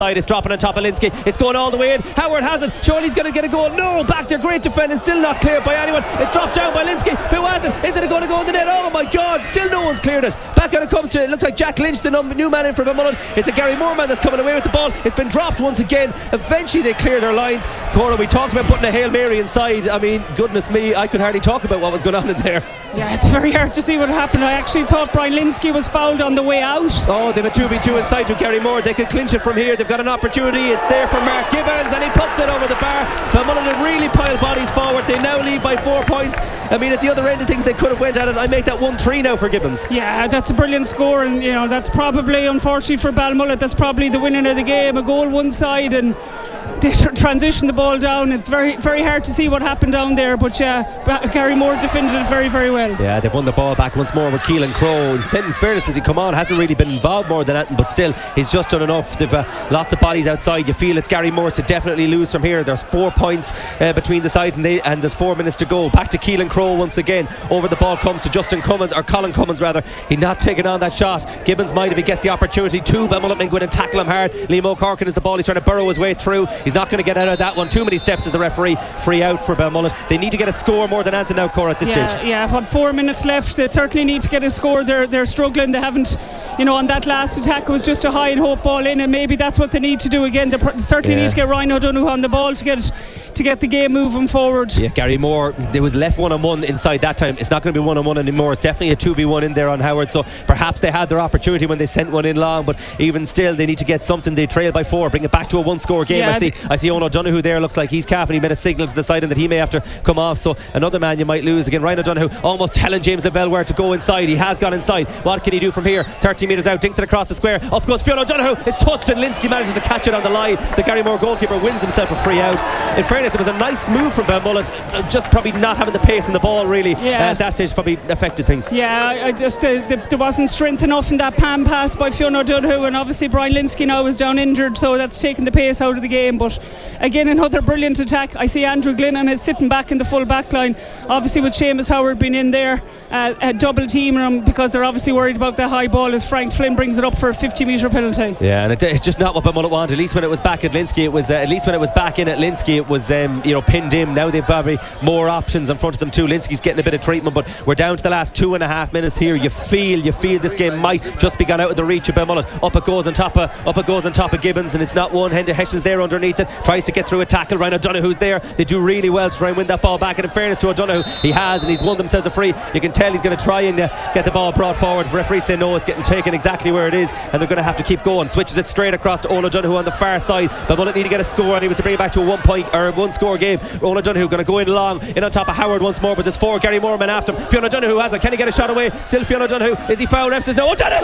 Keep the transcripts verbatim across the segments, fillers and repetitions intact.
It's dropping on top of Linsky. It's going all the way in. Howard has it. Surely he's going to get a goal. No, back there. Great defending. Still not cleared by anyone. It's dropped down by Linsky. Who has it? Is it going to go in the net? Oh my God. Still no one's cleared it. Back when it comes to it, it looks like Jack Lynch, the num- new man in for Balmullet. It's a Gary Moore man that's coming away with the ball. It's been dropped once again. Eventually they clear their lines. Cora, we talked about putting a Hail Mary inside. I mean, goodness me, I could hardly talk about what was going on in there. Yeah, it's very hard to see what happened. I actually thought Brian Linsky was fouled on the way out. Oh, they've a two v two inside to Gary Moore. They could clinch it from here. They've got an opportunity. It's there for Mark Gibbons and he puts it over the bar. Balmullet have really piled bodies forward. They now lead by four points. I mean, at the other end of things, they could have went at it. I make that one three now for Gibbons. Yeah, that's a brilliant score, and you know that's probably, unfortunately for Balmullet, that's probably the winning of the game. A goal one side and they tr- transition the ball down. It's very very hard to see what happened down there, but yeah, ba- Gary Moore defended it very very well. Yeah, they've won the ball back once more with Keelan Crowe. In fairness, as he come on, hasn't really been involved more than that, but still he's just done enough. They've uh, lots of bodies outside. You feel it's Gary Moore to definitely lose from here. There's four points uh, between the sides and, they, and there's four minutes to go. Back to Keelan Crowe once again. Over the ball comes to Justin Cummins, or Colin Cummins rather. He's not taking on that shot. Gibbons might if he gets the opportunity. Two Balmullet men go in and tackle him hard. Liam O'Corkin is the ball. He's trying to burrow his way through. He's not going to get out of that one. Too many steps as the referee. Free out for Balmullet. They need to get a score more than anything now, Cora, at this yeah, stage. Yeah, what four minutes left. They certainly need to get a score. They're they're struggling. They haven't, you know, on that last attack it was just a high and hope ball in, and maybe that's what they need to do again. They pr- certainly yeah. need to get Ryan O'Donoghue on the ball to get to get the game moving forward. Yeah, Gary Moore, there was left one on one inside that time. It's not going to be one on one anymore. It's definitely a two v one in there on Howard, so perhaps they had their opportunity when they sent one in long, but even still they need to get something. They trail by four, bring it back to a one score game. yeah, I see I see Owen O'Donoghue there, looks like he's coughing. He made a signal to the side and that he may have to come off, so another man you might lose again. Ryan O'Donoghue almost telling James Lavelle where to go inside. He has gone inside. What can he do from here? thirty metres out, dinks it across the square. Up goes Fionn O'Donoghue. It's touched and Linsky manages to catch it on the line. The Gary Moore goalkeeper wins himself a free out. In fairness, it was a nice move from Balmullet, just probably not having the pace in the ball really. yeah. uh, at that stage probably affected things. Yeah, I, I just uh, the, there wasn't strength enough in that Pam pass by Fionn O'Donoghue, and obviously Brian Linsky now is down injured, so that's taken the pace out of the game. But again, another brilliant attack. I see Andrew Glennon is sitting back in the full back line, obviously with Seamus Howard being in there, uh, uh, double teaming him because they're obviously worried about the high ball as Frank Flynn brings it up for a fifty metre penalty. Yeah, and it, it's just not what Balmullet wanted. At least when it was back at Linsky, it was uh, at least when it was back in at Linsky, it was um, you know pinned in. Now they've probably more options in front of them too. Linsky's getting a bit of treatment, but we're down to the last two and a half minutes here. You feel, you feel this game might just be gone out of the reach of Balmullet. Up it goes on top of, up it goes on top of Gibbons, and it's not one. Henda Heston's there underneath it, tries to get through a tackle. Ryan O'Donoghue's there. They do really well to try and win that ball back. And in fairness to O'Donoghue, he has, and he's won themselves a free. You can tell he's going to try and uh, get the ball brought forward. The referee say no, it's getting taken exactly where it is, and they're going to have to keep going. Switches it straight across to Owen O'Donoghue on the far side. Balmullet need to get a score, and he was to bring it back to a one point or one score game. Owen O'Donoghue going to go in long, in on top of Howard once more, but there's four Gary Moore men after him. Fionn O'Donoghue has it. Can he get a shot away? Still Fionn O'Donoghue. Is he fouled? Ref says no. O'Donoghue!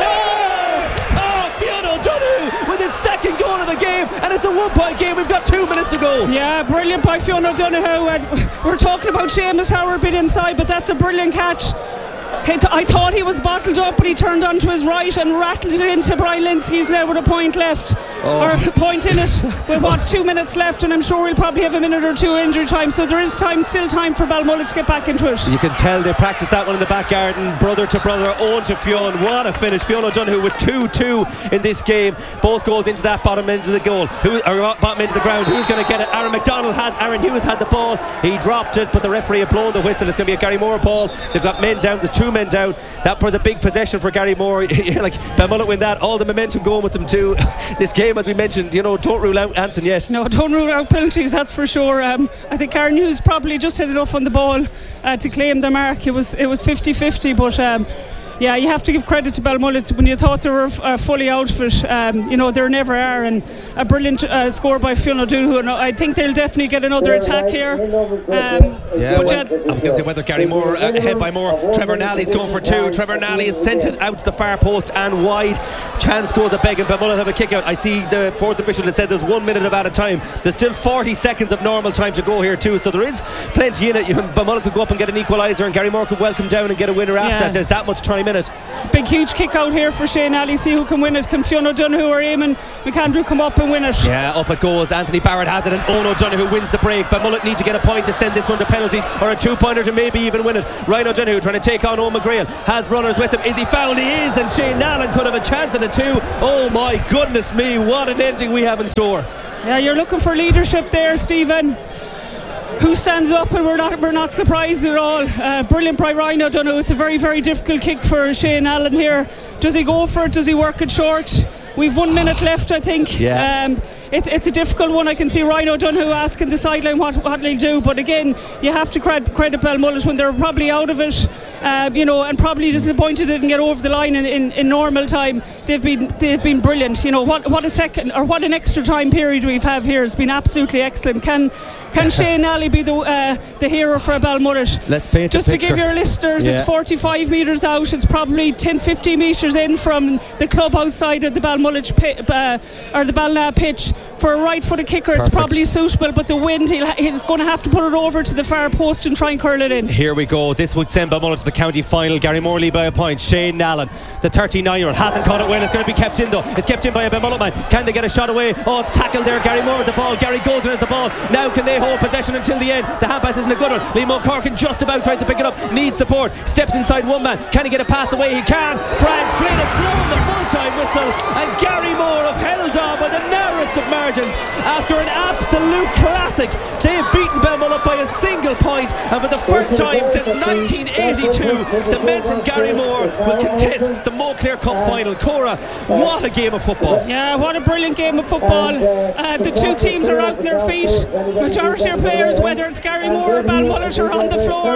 Oh, Fionn O'Donoghue with his second goal of the game, and it's a one point game. We've got two minutes to go. Yeah, brilliant by Fionn O'Donoghue. And we're talking about Seamus Howard being inside, but that's a brilliant catch. I thought he was bottled up, but he turned onto his right and rattled it into Brian Linsky's there with a point left, oh. or a point in it with what, two minutes left, and I'm sure we'll probably have a minute or two injury time, so there is time, still time for Balmullet to get back into it. You can tell they practiced that one in the back garden, brother to brother, Owen to Fionn. What a finish. Fionn O'Donoghue with two two in this game, both goals into that bottom end of the goal, Who, or bottom end of the ground. Who's going to get it? Aaron McDonald had, Aaron Hughes had the ball, he dropped it, but the referee had blown the whistle. It's going to be a Gary Moore ball. They've got men down, there's two men down. That was a big possession for Gary Moore. Like Balmullet win that, all the momentum going with them too. This game, as we mentioned, you know, don't rule out Anton yet. No, don't rule out penalties, that's for sure. um, I think Aaron Hughes probably just hit enough on the ball uh, to claim the mark. It was it was fifty fifty, but um, yeah, you have to give credit to Balmullet. When you thought they were uh, fully out of it, um, you know, they never are, and a brilliant uh, score by Fionn O'Donoghue, and I think they'll definitely get another attack here. Um, yeah, well, I was going to say whether Gary Moore uh, ahead by more. Trevor Nally's going for two. Trevor Nally has sent it out to the far post and wide. Chance goes a beg, and Balmullet have a kick out. I see the fourth official that said there's one minute of added time. There's still forty seconds of normal time to go here too, so there is plenty in it. Balmullet could go up and get an equaliser, and Gary Moore could well come down and get a winner after yeah. that. There's that much time minute. Big huge kick out here for Shane Alley. See who can win it. Can Fionn O'Donoghue or Eamon McAndrew come up and win it? Yeah, up it goes. Anthony Barrett has it, and Owen O'Donoghue wins the break. But Mullet need to get a point to send this one to penalties, or a two-pointer to maybe even win it. Ryan O'Donoghue trying to take on Owen McGrail. Has runners with him. Is he fouled? He is, and Shane Allen could have a chance at it too. Oh my goodness me, what an ending we have in store. Yeah, you're looking for leadership there, Stephen. Who stands up, and we're not we're not surprised at all. Uh, brilliant by Ryan O'Donoghue. It's a very, very difficult kick for Shane Allen here. Does he go for it? Does he work it short? We've one minute left, I think. Yeah. Um, it, it's a difficult one. I can see Ryan O'Donoghue asking the sideline what what he'll do. But again, you have to credit, credit Balmullet when they're probably out of it, uh, you know, and probably disappointed they didn't get over the line in, in, in normal time. They've been they've been brilliant. You know, what what a second or what an extra time period we've have here has been absolutely excellent. Can can Shane Alley be the uh, the hero for Balmullet? Let's paint Just a to picture. give your listeners, Yeah. it's forty-five metres out. It's probably ten fifteen metres in from the clubhouse side of the Balmullet pi- uh, or the Ballina pitch. For a right-footed kicker, Perfect. it's probably suitable, but the wind, he'll, he's going to have to put it over to the far post and try and curl it in. Here we go. This would send Balmullet to the county final. Gary Morley by a point. Shane Allen, the thirty-nine-year-old, hasn't caught it well. It's going to be kept in though. It's kept in by a Balmullet man. Can they get a shot away? Oh, it's tackled there. Gary Moore with the ball. Gary Golden has the ball. Now can they hold possession until the end? The hand pass isn't a good one. Liam O'Corkin just about tries to pick it up. Needs support. Steps inside one man. Can he get a pass away? He can. Frank Flynn has blown the full-time whistle, and Gary Moore have held on by the narrowest of margins after an absolute classic. They have beaten Balmullet by a single point, and for the first time since nineteen eighty-two, the men from Gary Moore will contest the Montclair Cup final. Cora, what a game of football. Yeah, what a brilliant game of football. Uh, the two teams are out on their feet. Majority of players, whether it's Gary Moore or Balmullet, are on the floor.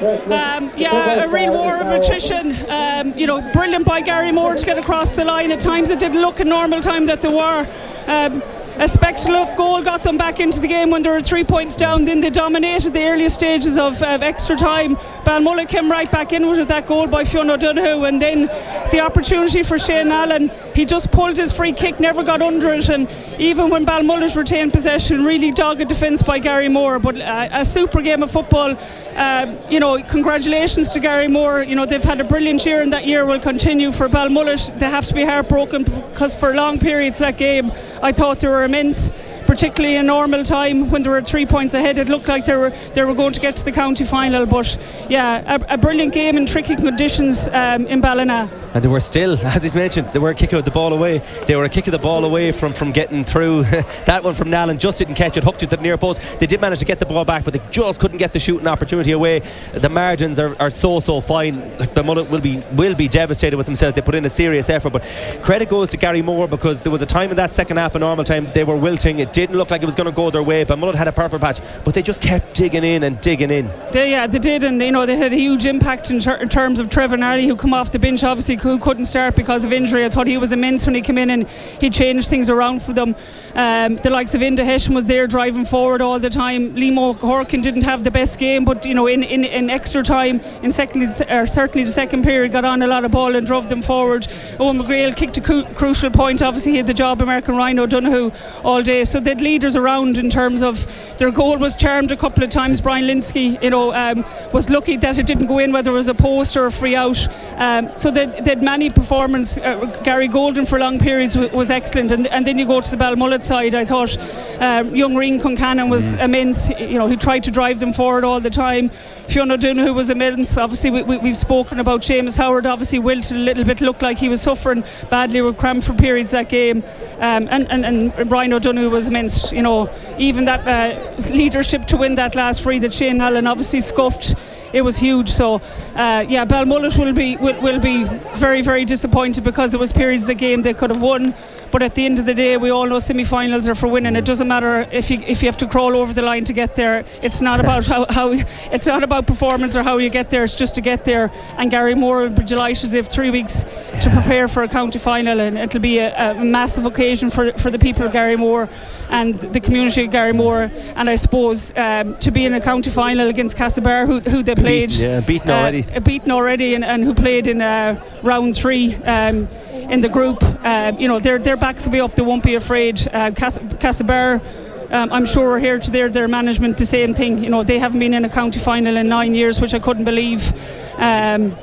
Um, yeah, a real war of attrition. Um, you know, brilliant by Gary Moore to get across the line. At times it didn't look in normal time that they were. Um, A spectacular goal got them back into the game when they were three points down. Then they dominated the earliest stages of uh, extra time. Balmullet came right back in with that goal by Fionn O'Donoghue, and then the opportunity for Shane Allen. He just pulled his free kick, never got under it, and even when Balmullet retained possession, really dogged defence by Gary Moore. But uh, a super game of football. Uh, you know, congratulations to Gary Moore. You know, they've had a brilliant year, and that year will continue. For Balmullet, they have to be heartbroken because for long periods that game, I thought they were immense, particularly in normal time when they were three points ahead. It looked like they were they were going to get to the county final. But yeah, a, a brilliant game in tricky conditions um, in Ballina. And they were still, as he's mentioned, they were kicking the ball away. They were a kick of the ball away from, from getting through. That one from Nallen just didn't catch it, hooked it to the near post. They did manage to get the ball back, but they just couldn't get the shooting opportunity away. The margins are, are so so fine. Like, the Mullet will be will be devastated with themselves. They put in a serious effort, but credit goes to Gary Moore, because there was a time in that second half of normal time they were wilting. It didn't look like it was going to go their way, but Mullet had a purple patch, but they just kept digging in and digging in. They, yeah, they did, and you know they had a huge impact in, ter- in terms of Trevor Narley, who come off the bench, obviously who couldn't start because of injury. I thought he was immense when he came in, and he changed things around for them. Um, the likes of Inda Hession was there driving forward all the time. Liam O'Corkin didn't have the best game, but you know in, in, in extra time, in second, or certainly the second period, got on a lot of ball and drove them forward. Owen McGrail kicked a cu- crucial point. Obviously he had the job, American Ryan O'Donoghue, all day. So they had leaders around in terms of their goal was charmed a couple of times. Brian Linsky, you know, um, was lucky that it didn't go in, whether it was a post or a free out. Um, so they, they had many performance. Uh, Gary Golden for long periods w- was excellent, and, and then you go to the Balmullet side. I thought um, young Reen Concannon was mm. immense. You know, he tried to drive them forward all the time. Fionn O'Donoghue was immense. Obviously we, we, we've spoken about Seamus Howard. Obviously wilted a little bit, looked like he was suffering badly with cramp for periods that game. Um, and, and, and Brian O'Donoghue was immense. You know, even that uh, leadership to win that last free that Shane Allen obviously scuffed, it was huge. So uh, yeah, Balmullet will be will, will be very very disappointed, because it was periods of the game they could have won, but at the end of the day we all know semi-finals are for winning. It doesn't matter if you if you have to crawl over the line to get there. It's not about how, how it's not about performance or how you get there, it's just to get there. And Gary Moore will be delighted. They have three weeks to prepare for a county final, and it'll be a, a massive occasion for for the people of Gary Moore and the community of Gary Moore. And I suppose um, to be in a county final against Castlebar, who, who they played beaten, yeah, beaten already uh, beaten already and, and who played in uh, round three um, in the group, uh, you know, their their backs will be up. They won't be afraid. uh, Cas- Castlebar, Um, I'm sure we're here to their, their management the same thing. You know, they haven't been in a county final in nine years, which I couldn't believe. Um,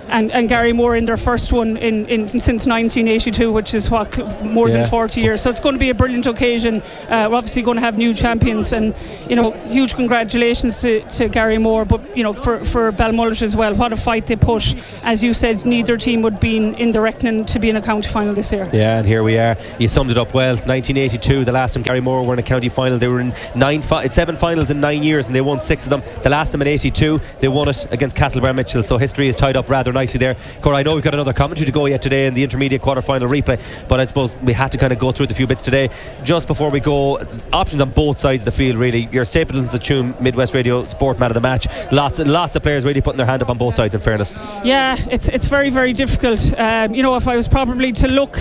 and, and Gary Moore in their first one in, in since nineteen eighty-two, which is what more yeah. than forty years. So it's going to be a brilliant occasion. Uh, we're obviously going to have new champions, and you know, huge congratulations to, to Gary Moore, but you know, for, for Balmullet as well. What a fight they put. As you said, neither team would be in, in the reckoning to be in a county final this year. Yeah, and here we are. You summed it up well. nineteen eighty-two, the last time Gary Moore were in a county final. They were in nine, fi- seven finals in nine years, and they won six of them. The last time in eighty-two, they won it against Castlebar Mitchell. So history is tied up rather nicely there. Cora, I know we've got another commentary to go yet today in the intermediate quarter-final replay, but I suppose we had to kind of go through the few bits today. Just before we go, options on both sides of the field, really. Your Stapleton's Tune Midwest Radio Sport Man of the Match. Lots and lots of players really putting their hand up on both sides, in fairness. Yeah, it's it's very, very difficult. Um, you know, if I was probably to look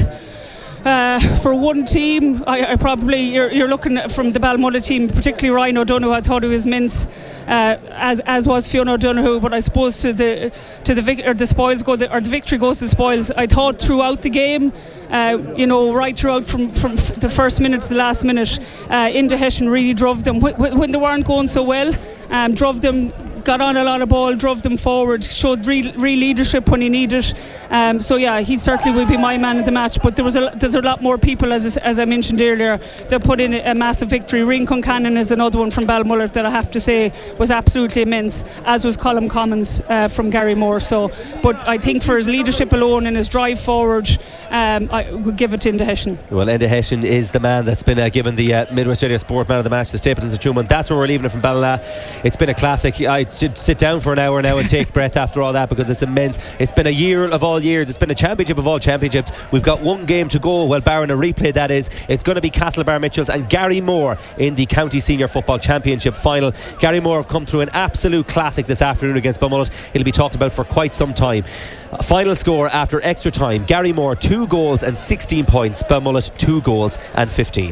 Uh, for one team, I, I probably you're, you're looking at from the Balmullet team, particularly Ryan O'Donoghue. I thought it was mince, uh, as as was Fiona O'Donoghue. But I suppose to the to the vic- or the spoils go the, or the victory goes to the spoils. I thought throughout the game, uh, you know, right throughout from from f- the first minute to the last minute, uh, Indaheshan really drove them Wh- wh- when they weren't going so well. Um, drove them. Got on a lot of ball, drove them forward, showed real, real leadership when he needed. Um, so yeah, he certainly will be my man of the match. But there was a, there's a lot more people, as as I mentioned earlier, that put in a, a massive victory. Rian Concannon is another one from Balmullet that I have to say was absolutely immense, as was Colm Commons uh, from Gary Moore. So, but I think for his leadership alone and his drive forward, um, I would give it to Indaheshan. Well, Indaheshan is the man that's been uh, given the uh, Midwest Radio Sport Man of the Match, the Stapleton's Achievement. That's where we're leaving it from Ballina. It's been a classic. I should sit down for an hour now and take breath after all that, because it's immense. It's been a year of all years. It's been a championship of all championships. We've got one game to go, well, barring a replay, that is. It's going to be Castlebar Mitchells and Gary Moore in the County Senior Football Championship final. Gary Moore have come through an absolute classic this afternoon against Balmullet. It'll be talked about for quite some time. Final score after extra time: Gary Moore two goals and sixteen points, Balmullet two goals and fifteen.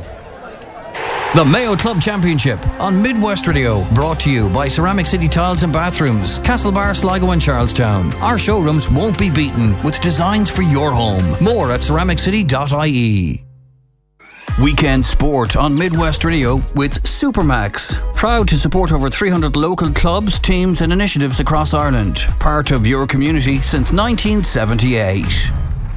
The Mayo Club Championship on Midwest Radio, brought to you by Ceramic City Tiles and Bathrooms, Castlebar, Sligo and Charlestown. Our showrooms won't be beaten with designs for your home. More at ceramic city dot I E. Weekend sport on Midwest Radio with Supermax. Proud to support over three hundred local clubs, teams and initiatives across Ireland. Part of your community since nineteen seventy-eight.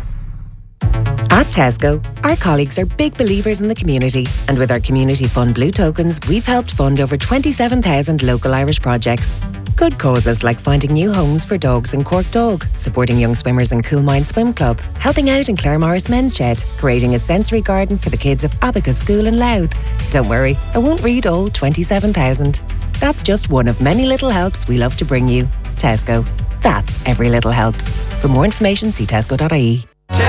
At Tesco, our colleagues are big believers in the community, and with our Community Fund Blue Tokens, we've helped fund over twenty-seven thousand local Irish projects. Good causes like finding new homes for dogs in Cork Dog, supporting young swimmers in Coolmine Swim Club, helping out in Clare Morris Men's Shed, creating a sensory garden for the kids of Abacus School in Louth. Don't worry, I won't read all twenty-seven thousand. That's just one of many little helps we love to bring you. Tesco. That's every little helps. For more information, see tesco dot I E.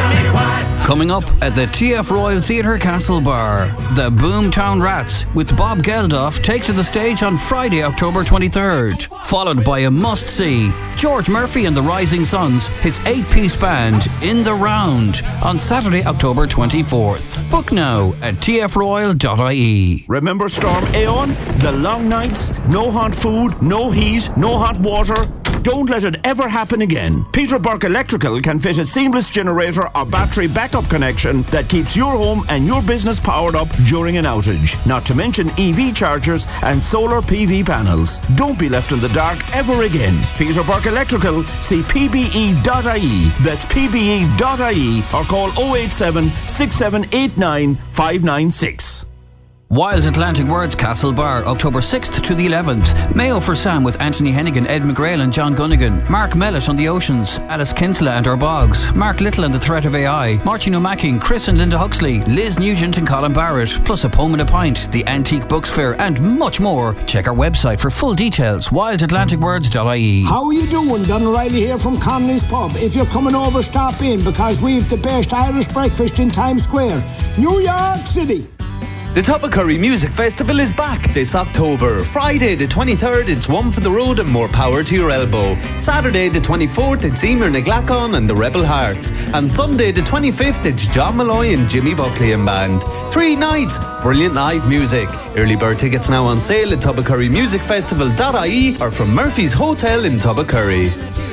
Coming up at the T F Royal Theatre Castlebar, the Boomtown Rats with Bob Geldof take to the stage on Friday, October twenty-third, followed by a must-see, George Murphy and the Rising Suns, his eight-piece band, In the Round, on Saturday, October twenty-fourth. Book now at t f royal dot I E. Remember Storm Aeon? The long nights, no hot food, no heat, no hot water. Don't let it ever happen again. Peter Burke Electrical can fit a seamless generator or battery backup connection that keeps your home and your business powered up during an outage. Not to mention E V chargers and solar P V panels. Don't be left in the dark ever again. Peter Burke Electrical, see p b e dot I E. That's p b e dot I E or call oh eight seven, six seven eight nine, five nine six. Wild Atlantic Words Castlebar, October sixth to the eleventh. Mayo for Sam with Anthony Hennigan, Ed McGrail and John Gunnigan. Mark Mellett on the Oceans. Alice Kinsella and Our Bogs. Mark Little and the Threat of A I. Martin O'Macking, Chris and Linda Huxley. Liz Nugent and Colin Barrett. Plus a poem and a pint. The Antique Books Fair and much more. Check our website for full details. wild atlantic words dot I E. How are you doing? Don O'Reilly here from Connolly's Pub. If you're coming over, stop in because we've the best Irish breakfast in Times Square, New York City. The Tubacurry Music Festival is back this October. Friday the twenty-third, it's One for the Road and More Power to Your Elbow. Saturday the twenty-fourth, it's Emer Naglacon and the Rebel Hearts. And Sunday the twenty-fifth, it's John Malloy and Jimmy Buckley and Band. Three nights, brilliant live music. Early bird tickets now on sale at tubacurry music festival dot I E or from Murphy's Hotel in Tubacurry.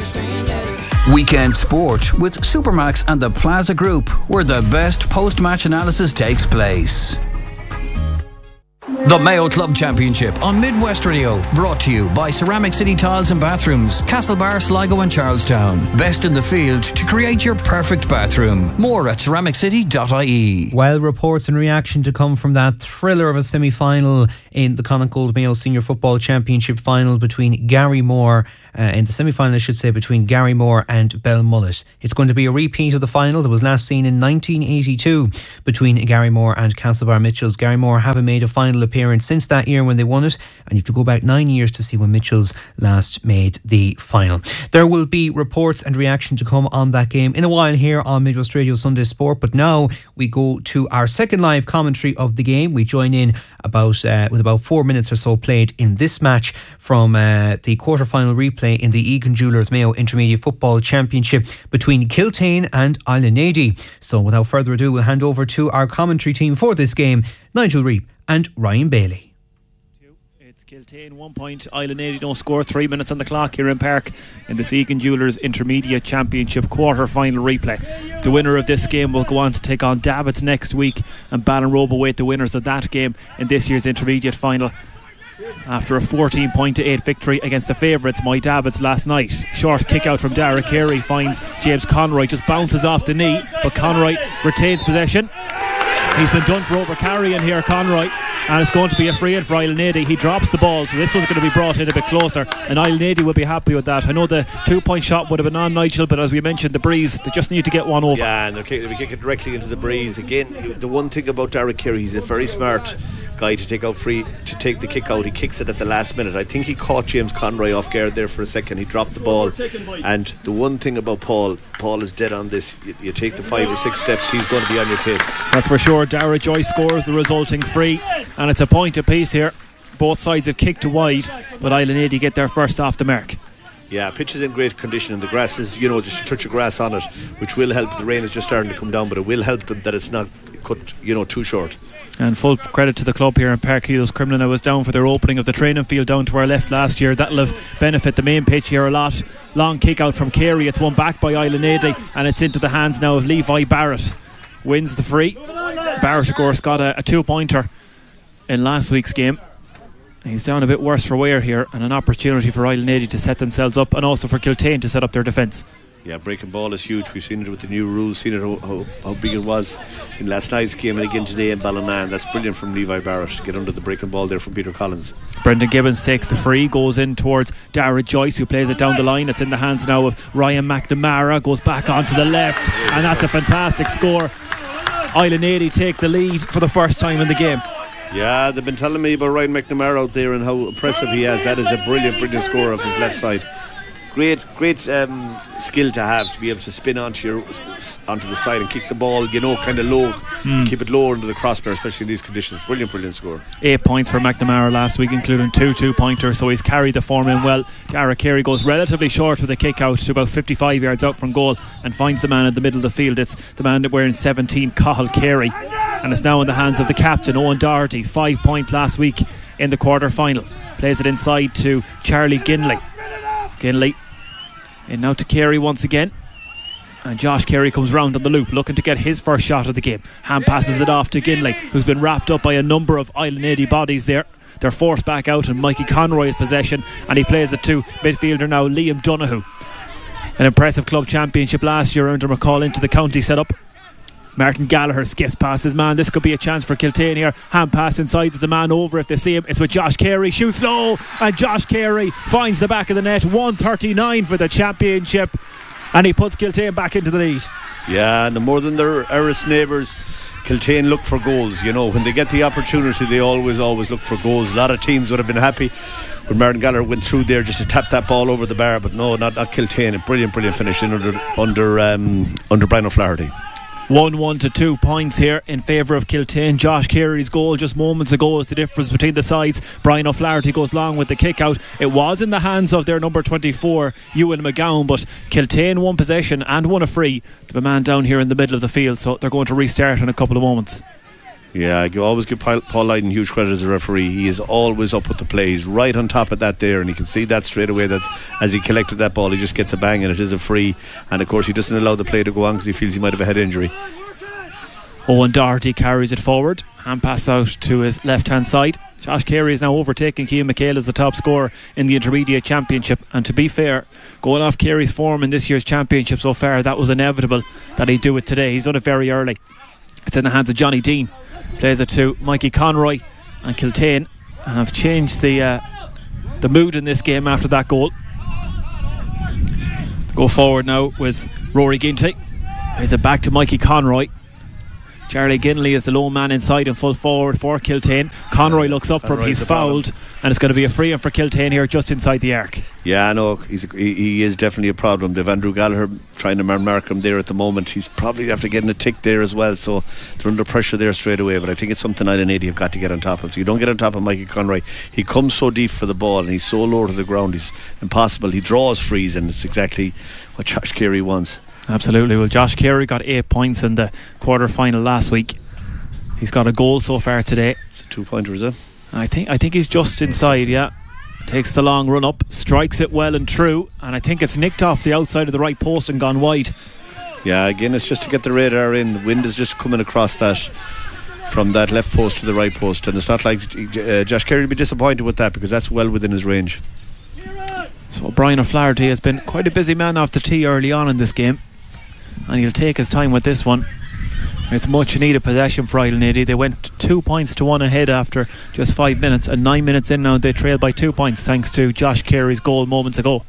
Weekend sport with Supermax and the Plaza Group, where the best post-match analysis takes place. The Mayo Club Championship on Midwest Radio, brought to you by Ceramic City Tiles and Bathrooms, Castlebar, Sligo and Charlestown. Best in the field to create your perfect bathroom. More at ceramic city dot I E. Well, reports and reaction to come from that thriller of a semi-final in the Connacht Mayo Senior Football Championship final between Garrymore, uh, in the semi-final I should say, between Garrymore and Belmullet. It's going to be a repeat of the final that was last seen in nineteen eighty-two between Garrymore and Castlebar Mitchells. Garrymore haven't made a final appearance since that year when they won it, and you have to go back nine years to see when Mitchells last made the final. There will be reports and reaction to come on that game in a while here on Midwest Radio Sunday Sport, but now we go to our second live commentary of the game. We join in about uh, with about four minutes or so played in this match from uh, the quarter-final replay in the Egan Jewellers Mayo Intermediate Football Championship between Kiltane and Islandnady. So without further ado, we'll hand over to our commentary team for this game, Nigel Reep and Ryan Bailey. It's Kiltane one point, Islandnady don't score. Three minutes on the clock here in Park in this Egan Jewellers Intermediate Championship quarter-final replay. The winner of this game will go on to take on Davits next week, and Ballinrobe await the winners of that game in this year's intermediate final. After a fourteen point to eight victory against the favourites, My Davits, last night. Short kick out from Dara Carey finds James Conroy, just bounces off the knee, but Conroy retains possession. He's been done for over-carrying here, Conroy, and it's going to be a free in for Islandnady. He drops the ball, so this one's going to be brought in a bit closer, and Islandnady will be happy with that. I know the two-point shot would have been on Nigel, but as we mentioned, the breeze, they just need to get one over. Yeah, and they'll kick, they'll be kicking directly into the breeze. Again, the one thing about Derek Carey, he's a very smart guy to take out free, to take the kick out. He kicks it at the last minute. I think he caught James Conroy off guard there for a second. He dropped the ball, and the one thing about Paul, Paul is dead on this. You, you take the five or six steps, he's going to be on your case. That's for sure. Dara Joyce scores the resulting free, and it's a point apiece here. Both sides have kicked to wide, but Islandnady get there first off the mark. Yeah, pitch is in great condition, and the grass is, you know, just a touch of grass on it, which will help. The rain is just starting to come down, but it will help them that it's not cut, you know, too short. And full credit to the club here in Park. Crumlin was down for their opening of the training field down to our left last year. That'll have benefit the main pitch here a lot. Long kick out from Carey. It's won back by Islandnady, and it's into the hands now of Levi Barrett. Wins the free. Barrett, of course, got a, a two-pointer in last week's game. He's down a bit worse for wear here, and an opportunity for Islandnady to set themselves up, and also for Kiltane to set up their defence. Yeah, breaking ball is huge. We've seen it with the new rules, seen it how, how, how big it was in last night's game and again today in Ballina. That's brilliant from Levi Barrett to get under the breaking ball there from Peter Collins. Brendan Gibbons takes the free, goes in towards Dara Joyce, who plays it down the line. It's in the hands now of Ryan McNamara, goes back onto the left, and that's a fantastic score. Islandnady take the lead for the first time in the game. Yeah, they've been telling me about Ryan McNamara out there and how impressive he is. That is a brilliant, brilliant score off his left side. Great, great um, skill to have, to be able to spin onto your onto the side and kick the ball, you know, kind of low, mm. keep it lower into the crossbar, especially in these conditions. Brilliant, brilliant score. Eight points for McNamara last week, including two two-pointers, so he's carried the form in well. Dara Carey goes relatively short with a kick out to about fifty-five yards out from goal and finds the man in the middle of the field. It's the man wearing seventeen, Cathal Carey, and it's now in the hands of the captain, Owen Doherty. Five points last week in the quarter-final. Plays it inside to Charlie Ginley. Ginley and now to Carey once again, and Josh Carey comes round on the loop looking to get his first shot of the game. Hand passes it off to Ginley, who's been wrapped up by a number of Islandnady bodies there. They're forced back out, and Mikey Conroy is possession, and he plays it to midfielder now Liam Donoghue. An impressive club championship last year under McCall into the county setup. Martin Gallagher skips past his man. This could be a chance for Kiltane here. Hand pass inside. There's a man over if they see him. It's with Josh Carey. Shoots low, and Josh Carey finds the back of the net. one thirty-nine for the championship, and he puts Kiltane back into the lead. Yeah, and the more than their Erris neighbours, Kiltane look for goals. You know, when they get the opportunity, they always, always look for goals. A lot of teams would have been happy when Martin Gallagher went through there just to tap that ball over the bar, but no, not, not Kiltane. A brilliant, brilliant finish in under under um, under Brian O'Flaherty. one one to two points here in favour of Kiltane. Josh Carey's goal just moments ago is the difference between the sides. Brian O'Flaherty goes long with the kick out. It was in the hands of their number twenty-four, Ewan McGowan, but Kiltane won possession and won a free to the man down here in the middle of the field, so they're going to restart in a couple of moments. Yeah, I always give Paul Lydon huge credit as a referee. He is always up with the play. He's right on top of that there, and you can see that straight away that as he collected that ball, he just gets a bang and it is a free. And of course he doesn't allow the play to go on because he feels he might have a head injury. Owen Doherty carries it forward. Hand pass out to his left hand side. Josh Carey is now overtaking Cian McHale as the top scorer in the Intermediate Championship, and to be fair, going off Carey's form in this year's championship so far, that was inevitable that he'd do it today. He's done it very early. It's in the hands of Johnny Dean. Plays it to Mikey Conroy, and Kiltane have changed the uh, the mood in this game after that goal. Go forward now with Rory Ginty. Plays it back to Mikey Conroy. Charlie Ginley is the lone man inside and full forward for Kiltane. Conroy looks up from he's fouled, and it's going to be a free in for Kiltane here just inside the arc. Yeah, no, he's a, he, he is definitely a problem. They've Andrew Gallagher trying to mark him there at the moment. He's probably after getting a tick there as well, so they're under pressure there straight away. But I think it's something Island eighty have got to get on top of. So you don't get on top of Mikey Conroy. He comes so deep for the ball and he's so low to the ground. He's impossible. He draws frees, and it's exactly what Josh Carey wants. Absolutely. Well, Josh Carey got eight points in the quarter final last week. He's got a goal so far today. It's a two pointer, is it? I think I think he's just inside. Yeah, takes the long run up, strikes it well and true, and I think it's nicked off the outside of the right post and gone wide. Yeah, again, it's just to get the radar in. The wind is just coming across that from that left post to the right post, and it's not like uh, Josh Carey will be disappointed with that, because that's well within his range. So Brian O'Flaherty has been quite a busy man off the tee early on in this game, and he'll take his time with this one. It's much needed possession for Island eighty. They went two points to one ahead after just five minutes, and nine minutes in now they trail by two points thanks to Josh Carey's goal moments ago.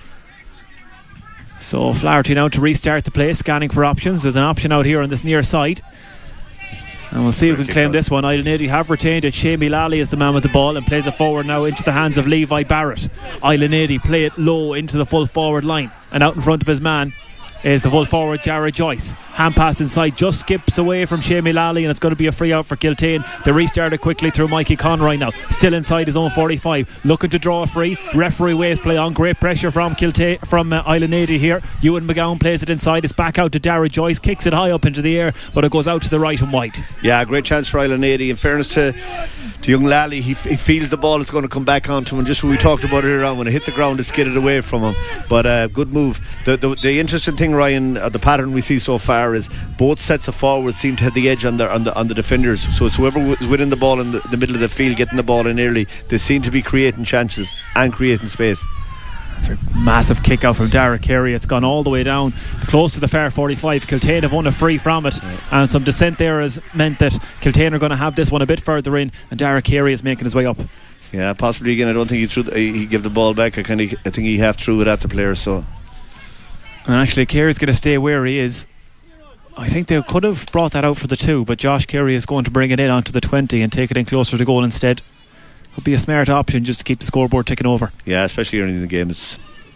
So Flaherty now to restart the play, scanning for options. There's an option out here on this near side, and we'll see who can claim this one. Island eighty have retained it. Shamey Lally is the man with the ball and plays it forward now into the hands of Levi Barrett. Island eighty play it low into the full forward line, and out in front of his man is the full forward Jared Joyce. Hand pass inside, just skips away from Shamey Lally, and it's going to be a free out for Kiltane. They restart it quickly through Mikey Conroy now, still inside his own forty-five, looking to draw a free. Referee waves play on. Great pressure from Kiltane, from uh, Island eighty here. Ewan McGowan plays it inside. It's back out to Jared Joyce, kicks it high up into the air, but it goes out to the right and wide. Yeah, great chance for Island eighty. In fairness to to young Lally, he, f- he feels the ball is going to come back onto him, and just when we talked about it around, when it hit the ground, it skidded away from him. But uh, good move. The, the the interesting thing, Ryan, uh, the pattern we see so far is both sets of forwards seem to have the edge on the on the on the defenders. So it's whoever is winning the ball in the, the middle of the field, getting the ball in early. They seem to be creating chances and creating space. It's a massive kick out from Dara Carey. It's gone all the way down close to the far forty-five. Kiltane have won a free from it, and some descent there has meant that Kiltane are going to have this one a bit further in, and Dara Carey is making his way up. Yeah, possibly again. I don't think he threw the, he gave the ball back. I kind of I think he half threw it at the player. So, and actually Carey's going to stay where he is. I think they could have brought that out for the two, but Josh Carey is going to bring it in onto the twenty and take it in closer to goal instead. Would be a smart option just to keep the scoreboard ticking over. Yeah, especially early in the game. It's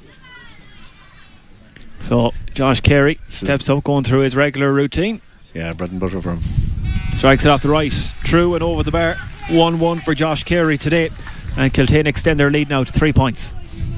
so Josh Carey steps up, going through his regular routine. Yeah, bread and butter for him. Strikes it off the right, true and over the bar. one one for Josh Carey today, and Kiltane extend their lead now to three points.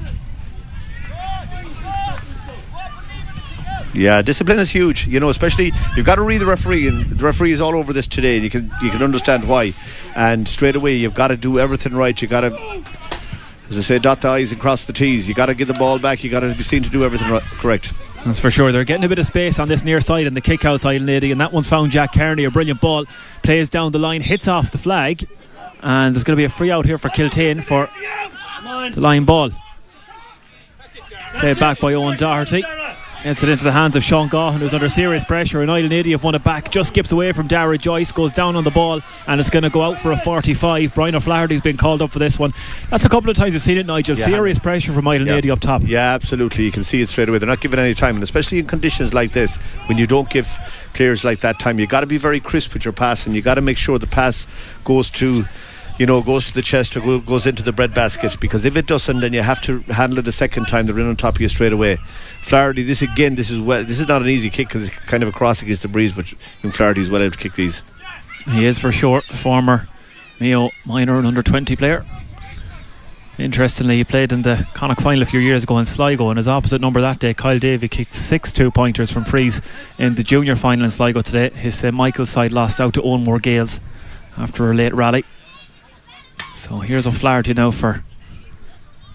Yeah, discipline is huge, you know, especially you've got to read the referee, and the referee is all over this today, and you can you can understand why. And straight away you've got to do everything right. You got to, as I say, dot the I's and cross the T's. You got to get the ball back. You got to be seen to do everything right, correct. That's for sure. They're getting a bit of space on this near side and the kick out side, lady, and that one's found Jack Kearney. A brilliant ball, plays down the line, hits off the flag, and there's going to be a free out here for Kiltane for the line ball. Played back by Owen Doherty. Gets it into the hands of Sean Gaughan, who's under serious pressure, and Island eighty have won it back. Just skips away from Dara Joyce, goes down on the ball, and it's going to go out for a forty-five. Brian O'Flaherty's been called up for this one. That's a couple of times we've seen it, Nigel. Yeah. Serious pressure from Island yeah. eighty up top. Yeah, absolutely. You can see it straight away. They're not giving any time, and especially in conditions like this, when you don't give players like that time, you got to be very crisp with your pass, and you got to make sure the pass goes to you know, goes to the chest or go, goes into the bread basket, because if it doesn't, then you have to handle it a second time. They're in on top of you straight away. Flaherty, this again, this is well, this is not an easy kick because it's kind of a cross against the breeze, but Flaherty is well able to kick these. He is for sure. Former Mayo minor and under twenty player. Interestingly, he played in the Connacht final a few years ago in Sligo, and his opposite number that day, Kyle Davey, kicked six two-pointers from frees in the junior final in Sligo today. His uh, Michael's side lost out to Owenmore Gales after a late rally. So here's O'Flaherty now for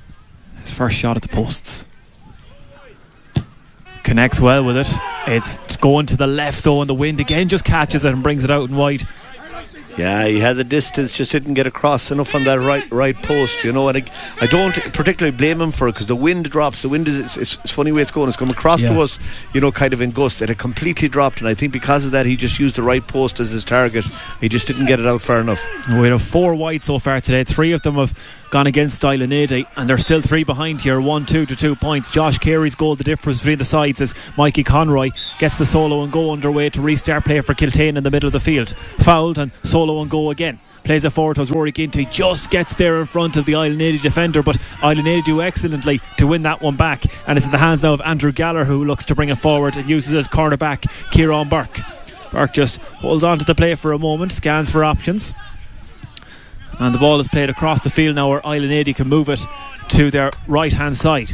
his first shot at the posts. Connects well with it. It's Going to the left though, and the wind again just catches it and brings it out and wide. Yeah, he had the distance, just didn't get across enough on that right right post, you know. And I, I don't particularly blame him for it, because the wind drops. The wind is it's, it's, it's funny way it's going. It's coming across Yeah. to us, you know, kind of in gusts, and it completely dropped. And I think because of that, he just used the right post as his target. He just didn't get it out far enough. We have four wide so far today. Three of them have gone against Island, and they're still three behind here. One, two to two points. Josh Carey's goal, the difference between the sides, as Mikey Conroy gets the solo and go underway to restart play for Kiltane in the middle of the field. Fouled and solo and go again. Plays it forward to Rory Ginty, just gets there in front of the Island defender, but Island do excellently to win that one back, and it's in the hands now of Andrew Gallagher, who looks to bring it forward and uses his cornerback Kieran Burke. Burke just holds on to the play for a moment, scans for options, and the ball is played across the field now where Island can move it to their right hand side.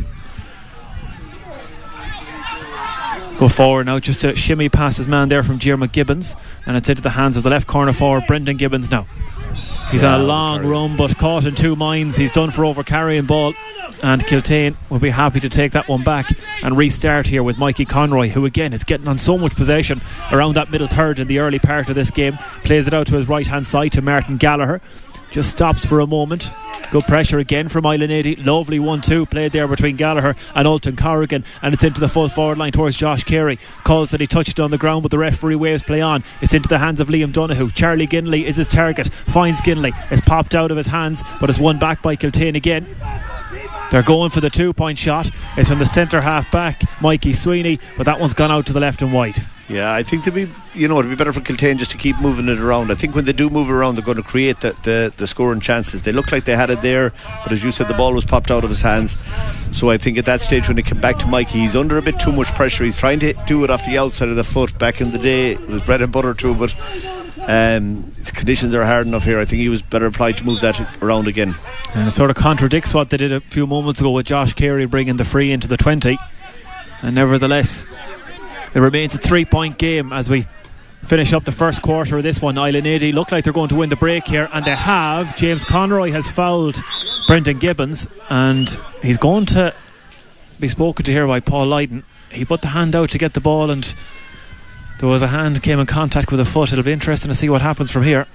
Go forward now, just a shimmy past his man there from Jeremy Gibbons, and it's into the hands of the left corner forward Brendan Gibbons now. He's Yeah, on a long carry. run, but caught in two minds. He's done for over carrying ball, and Kiltane will be happy to take that one back and restart here with Mikey Conroy, who again is getting on so much possession around that middle third in the early part of this game. Plays it out to his right hand side to Martin Gallagher. Just stops for a moment. Good pressure again from Island. Lovely one two played there between Gallagher and Alton Corrigan, and it's into the full forward line towards Josh Carey. Calls that he touched on the ground, but the referee waves play on. It's into the hands of Liam Donoghue. Charlie Ginley is his target. Finds Ginley. It's popped out of his hands, but it's won back by Kiltane again. They're going for the two point shot. It's from the centre half back, Mikey Sweeney, but that one's gone out to the left and wide. Yeah, I think to be, you know, it'd be better for Kiltane just to keep moving it around. I think when they do move it around, they're going to create the, the, the scoring chances. They look like they had it there, but as you said, the ball was popped out of his hands. So I think at that stage when they come back to Mikey, he's under a bit too much pressure. He's trying to do it off the outside of the foot. Back in the day, it was bread and butter too, but um, the conditions are hard enough here. I think he was better applied to move that around again. And it sort of contradicts what they did a few moments ago with Josh Carey bringing the free into the twenty. And nevertheless, it remains a three point game as we finish up the first quarter of this one. Island look like they're going to win the break here, and they have. James Conroy has fouled Brendan Gibbons, and he's going to be spoken to here by Paul Lydon. He put the hand out to get the ball, and there was a hand came in contact with a foot. It'll be interesting to see what happens from here.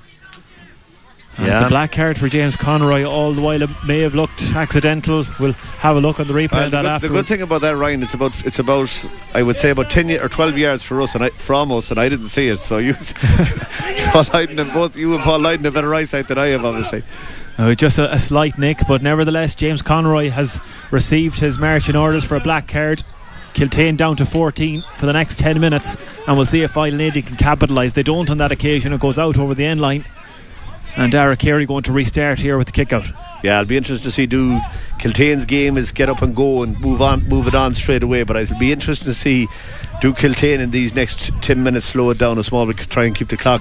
And Yeah. it's a black card for James Conroy. All the while it may have looked accidental. We'll have a look on the replay Uh, of the, that good, the afterwards. good thing about that, Ryan, it's about it's about I would say about ten y- or twelve yards for us and I, from us, and I didn't see it. So you, Paul Lydon, and both you and Paul Lydon have better eyesight than I have, obviously. Uh, just a, a slight nick, but nevertheless, James Conroy has received his marching orders for a black card. Kiltane down to fourteen for the next ten minutes, and we'll see if Island can capitalise. They don't on that occasion. It goes out over the end line, and Dara Carey going to restart here with the kick out. Yeah, I'll be interested to see do Kiltane's game is get up and go and move on, move it on straight away. But it'll be interesting to see do Kiltane in these next ten minutes slow it down a small bit, try and keep the clock.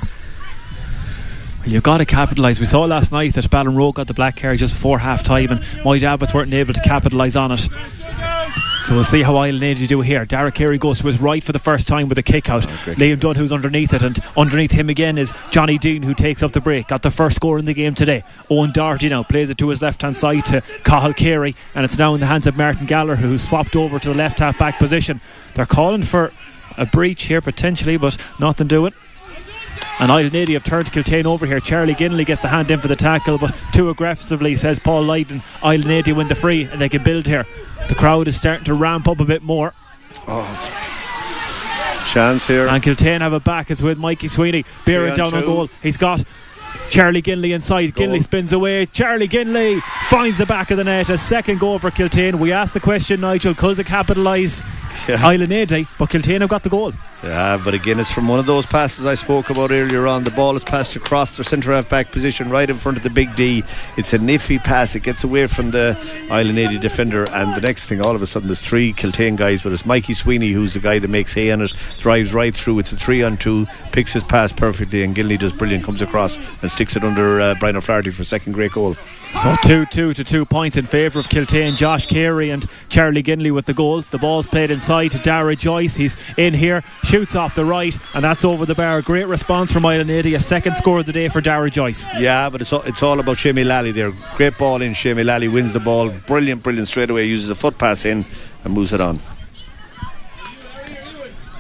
Well, you've got to capitalise. We saw last night that Ballinroe got the black card just before half time, and Moy Abbots weren't able to capitalise on it. So we'll see how Island do here. Dara Carey goes to his right for the first time with a kick out. Oh, Liam Dunn, who's underneath it, and underneath him again is Johnny Dean, who takes up the break. Got the first score in the game today. Owen Doherty now plays it to his left hand side to Cathal Carey, and it's now in the hands of Martin Gallagher, who's swapped over to the left half back position. They're calling for a breach here potentially, but nothing doing. And Island have turned to Kiltane over here. Charlie Ginley gets the hand in for the tackle, but too aggressively, says Paul Lydon. Island win the free, and they can build here. The crowd is starting to ramp up a bit more. Oh, it's chance here. And Kiltane have it back. It's with Mikey Sweeney bearing Three on down on two. goal. He's got Charlie Ginley inside. Goal. Ginley spins away. Charlie Ginley finds the back of the net. A second goal for Kiltane. We asked the question, Nigel, because they capitalise Yeah. Island but Kiltane have got the goal. Yeah, but again, it's from one of those passes I spoke about earlier on. The ball is passed across their centre half back position right in front of the big D. It's a nifty pass. It gets away from the Island defender, and the next thing, all of a sudden, there's three Kiltane guys, but it's Mikey Sweeney who's the guy that makes hay on it, drives right through. It's a three on two, picks his pass perfectly, and Ginley does brilliant, comes across and sticks it under uh, Brian O'Flaherty for a second great goal. So two two to two points in favour of Kiltane. Josh Carey and Charlie Ginley with the goals. The ball's played inside to Dara Joyce. He's in here, shoots off the right, and that's over the bar. Great response from Island. A second score of the day for Dara Joyce. Yeah, but it's all, it's all about Shamey Lally there. Great ball in. Shamey Lally wins the ball. Brilliant, brilliant straight away. Uses a foot pass in and moves it on.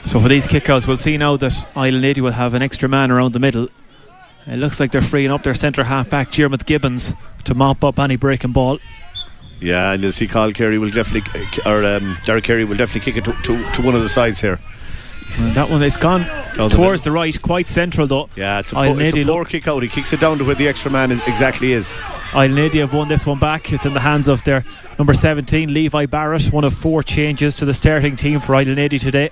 So for these kickouts, we'll see now that Island eighty will have an extra man around the middle. It looks like they're freeing up their centre half back, Jermith Gibbons, to mop up any breaking ball. Yeah, and you'll see Carl Carey will definitely, or um, Derek Carey will definitely kick it to, to, to one of the sides here. And that one, it's gone down towards the, the right, quite central though. Yeah, it's a, po- it's a poor kick out. He kicks it down to where the extra man is, exactly is. Island eighty have won this one back. It's in the hands of their number seventeen, Levi Barrett, one of four changes to the starting team for Island eighty today.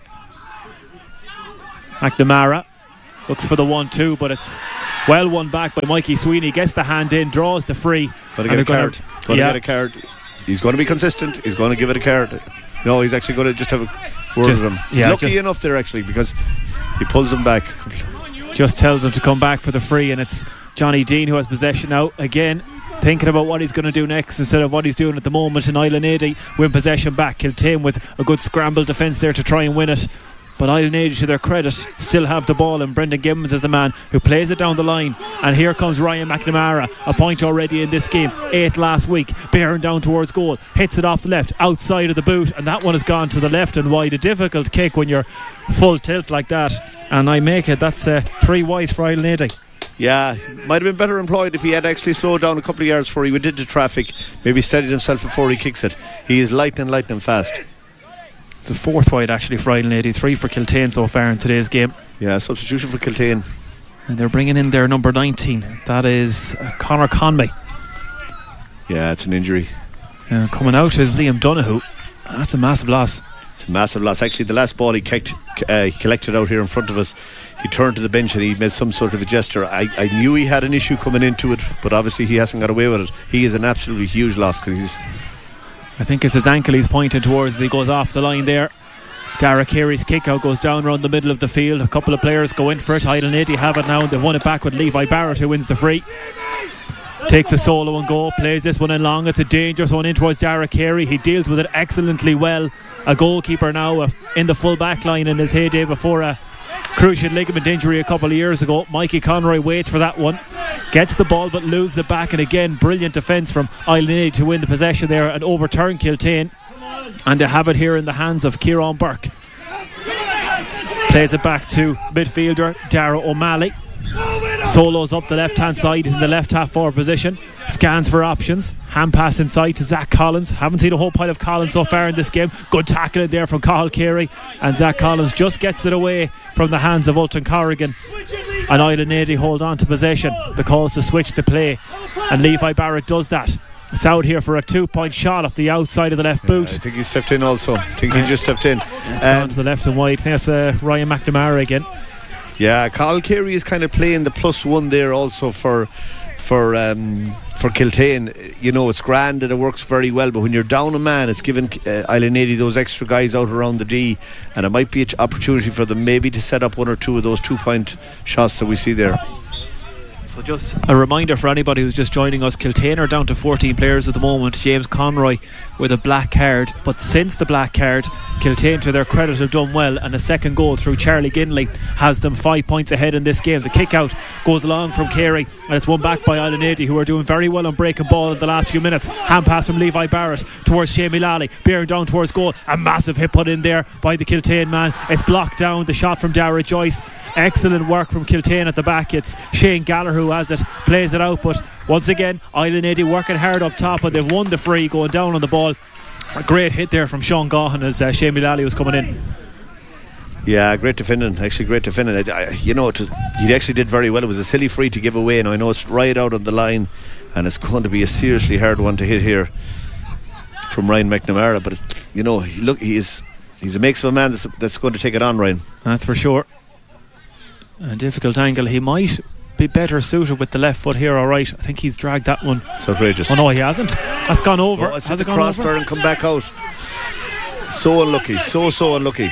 McNamara looks for the one two, but it's well won back by Mikey Sweeney. Gets the hand in, draws the free. Going to get a card. Going to yeah. get a card. He's going to be consistent. He's going to give it a card. No, he's actually going to just have a word just, with him. Yeah, Lucky enough there actually, because he pulls him back. Just tells him to come back for the free, and it's Johnny Dean who has possession now. Again, thinking about what he's going to do next instead of what he's doing at the moment. And Island eighty win possession back. Kiltane with a good scramble defence there to try and win it. But Island eighty, to their credit, still have the ball, and Brendan Gibbons is the man who plays it down the line. And here comes Ryan McNamara, a point already in this game, eighth last week, bearing down towards goal, hits it off the left, outside of the boot, and that one has gone to the left and wide. A difficult kick when you're full tilt like that, and I make it. That's uh, three wide for Island eighty. Yeah, might have been better employed if he had actually slowed down a couple of yards before he went into traffic, maybe steadied himself before he kicks it. He is lightning, lightning fast. It's a fourth wide actually for Island eighty, three for Kiltane so far in today's game. Yeah, substitution for Kiltane. And they're bringing in their number nineteen. That is uh, Conor Conway. Yeah, it's an injury. Uh, coming out is Liam Donoghue. That's a massive loss. It's a massive loss. Actually, the last ball he, kicked, uh, he collected out here in front of us, he turned to the bench and he made some sort of a gesture. I, I knew he had an issue coming into it, but obviously he hasn't got away with it. He is an absolutely huge loss because he's... I think it's his ankle he's pointing towards as he goes off the line there. Dara Carey's kick out goes down around the middle of the field. A couple of players go in for it. Island eighty have it now, and they've won it back with Levi Barrett, who wins the free. Takes a solo and go, plays this one in long. It's a dangerous one in towards Dara Carey. He deals with it excellently well. A goalkeeper now uh, in the full back line in his heyday before a cruciate ligament injury a couple of years ago. Mikey Conroy waits for that one, gets the ball but loses it back, and again brilliant defence from Island eighty to win the possession there and overturn Kiltane. And they have it here in the hands of Kieran Burke. Plays it back to midfielder Dara O'Malley. Solos up the left hand side, he's in the left half forward position, scans for options, hand pass inside to Zach Collins. Haven't seen a whole pile of Collins so far in this game. Good tackle in there from Cathal Carey, and Zach Collins just gets it away from the hands of Ultan Corrigan, and Island eighty hold on to possession. The calls to switch the play, and Levi Barrett does that. It's out here for a two point shot off the outside of the left boot. Yeah, I think he stepped in also. I think he just stepped in. It's um, gone to the left and wide. I think that's uh, Ryan McNamara again. Yeah, Cathal Carey is kind of playing the plus one there also for for um, for Kiltane. You know, it's grand and it works very well, but when you're down a man, it's giving uh, Island eighty those extra guys out around the D, and it might be an opportunity for them maybe to set up one or two of those two point shots that we see there. So just a reminder for anybody who's just joining us, Kiltane are down to fourteen players at the moment. James Conroy with a black card, but since the black card, Kiltane, to their credit, have done well, and a second goal through Charlie Ginley has them five points ahead in this game. The kick out goes along from Carey, and it's won back by Island eighty, who are doing very well on breaking ball in the last few minutes. Hand pass from Levi Barrett towards Shamie Lally, bearing down towards goal. A massive hit put in there by the Kiltane man. It's blocked down. The shot from Dara Joyce. Excellent work from Kiltane at the back. It's Shane Gallagher who has it, plays it out, but once again Island eighty working hard up top, and they've won the free, going down on the ball. A great hit there from Sean Gaughan as uh, Shamie Lally was coming in. Yeah, great defending. Actually, great defending. I, I, you know, it was, he actually did very well. It was a silly free to give away, and I know it's right out on the line, and it's going to be a seriously hard one to hit here from Ryan McNamara. But it's, you know, he look, he is he's a mix of a man that's, that's going to take it on, Ryan. That's for sure. A difficult angle. He might be better suited with the left foot here. Alright, I think he's dragged that one. It's outrageous. Oh no, he hasn't. That's gone over. Oh, it's Has hit it the gone crossbar over? and come back out. So unlucky, so so unlucky.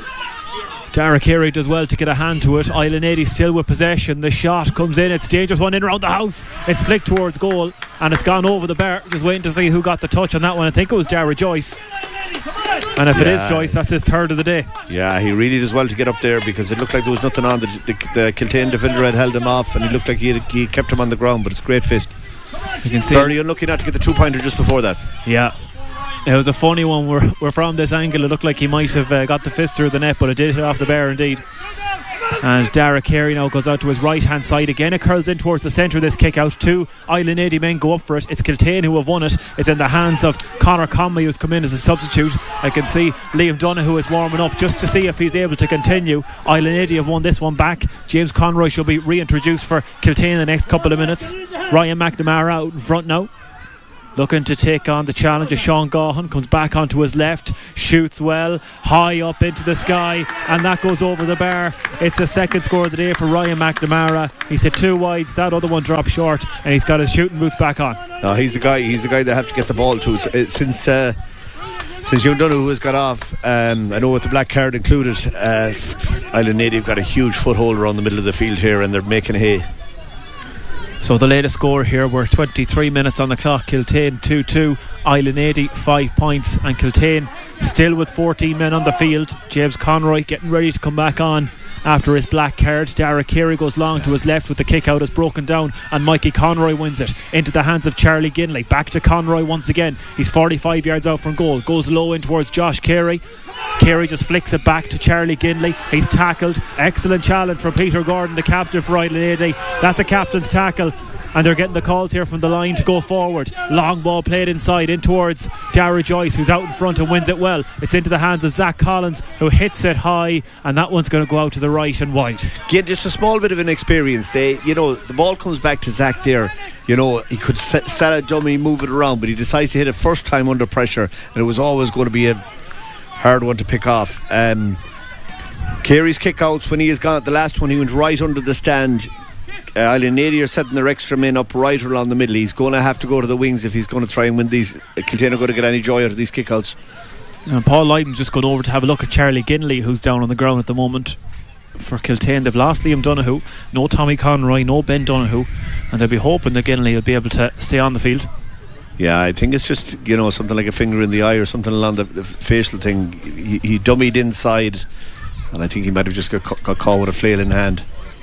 Dara Carey does well to get a hand to it. Island eighty still with possession. The shot comes in. It's dangerous one in around the house. It's flicked towards goal, and it's gone over the bar. Just waiting to see who got the touch on that one. I think it was Dara Joyce. And if yeah. it is Joyce, that's his third of the day. Yeah, he really does well to get up there, because it looked like there was nothing on. The, the, the Kiltane defender had held him off, and he looked like he had, he kept him on the ground. But it's great fist. You can see very unlucky not to get the two pointer just before that. Yeah. It was a funny one. We're, we're from this angle. It looked like he might have uh, got the fist through the net, but it did hit off the bar indeed. And Dara Carey now goes out to his right hand side again. It curls in towards the centre of this kick out. Two Island eighty men go up for it. It's Kiltane who have won it. It's in the hands of Conor Conway, who's come in as a substitute. I can see Liam Donoghue is warming up just to see if he's able to continue. Island eighty have won this one back. James Conroy shall be reintroduced for Kiltane in the next couple of minutes. Ryan McNamara out in front now, looking to take on the challenge of Sean Gaughan. Comes back onto his left, shoots well, high up into the sky, and that goes over the bar. It's a second score of the day for Ryan McNamara. He's hit two wides, that other one dropped short, and he's got his shooting boots back on. No, he's the guy. He's the guy they have to get the ball to. It's, it's, since uh, since Hugh Donoghue has got off, um, I know with the black card included, uh, Island Native got a huge foothold around the middle of the field here, and they're making hay. So the latest score here, we're twenty-three minutes on the clock. Kiltane two two, Island eighty five points, and Kiltane still with fourteen men on the field. James Conroy getting ready to come back on after his black card. Dara Carey goes long to his left with the kick out, is broken down, and Mikey Conroy wins it into the hands of Charlie Ginley. Back to Conroy once again. He's forty-five yards out from goal, goes low in towards Josh Carey. Carey just flicks it back to Charlie Ginley. He's tackled. Excellent challenge from Peter Gordon, the captain for Island eighty. That's a captain's tackle, and they're getting the calls here from the line to go forward. Long ball played inside in towards Dara Joyce, who's out in front and wins it well. It's into the hands of Zach Collins, who hits it high, and that one's going to go out to the right and wide. Again, just a small bit of inexperience. They, you know, the ball comes back to Zach there. You know, he could set, set a dummy, move it around, but he decides to hit it first time under pressure, and it was always going to be a hard one to pick off. um, Carey's kick outs, when he has gone, the last one he went right under the stand. uh, Island eighty are setting their extra men up right along the middle. He's going to have to go to the wings if he's going to try and win these. uh, Kiltane are going to get any joy out of these kick outs. And Paul Lydon's just gone over to have a look at Charlie Ginley, who's down on the ground at the moment for Kiltane. They've lost Liam Donoghue, no Tommy Conroy, no Ben Donoghue, and they'll be hoping that Ginley will be able to stay on the field. Yeah, I think it's just, you know, something like a finger in the eye or something along the, the facial thing. He, he dummied inside, and I think he might have just got, got caught with a flail in hand.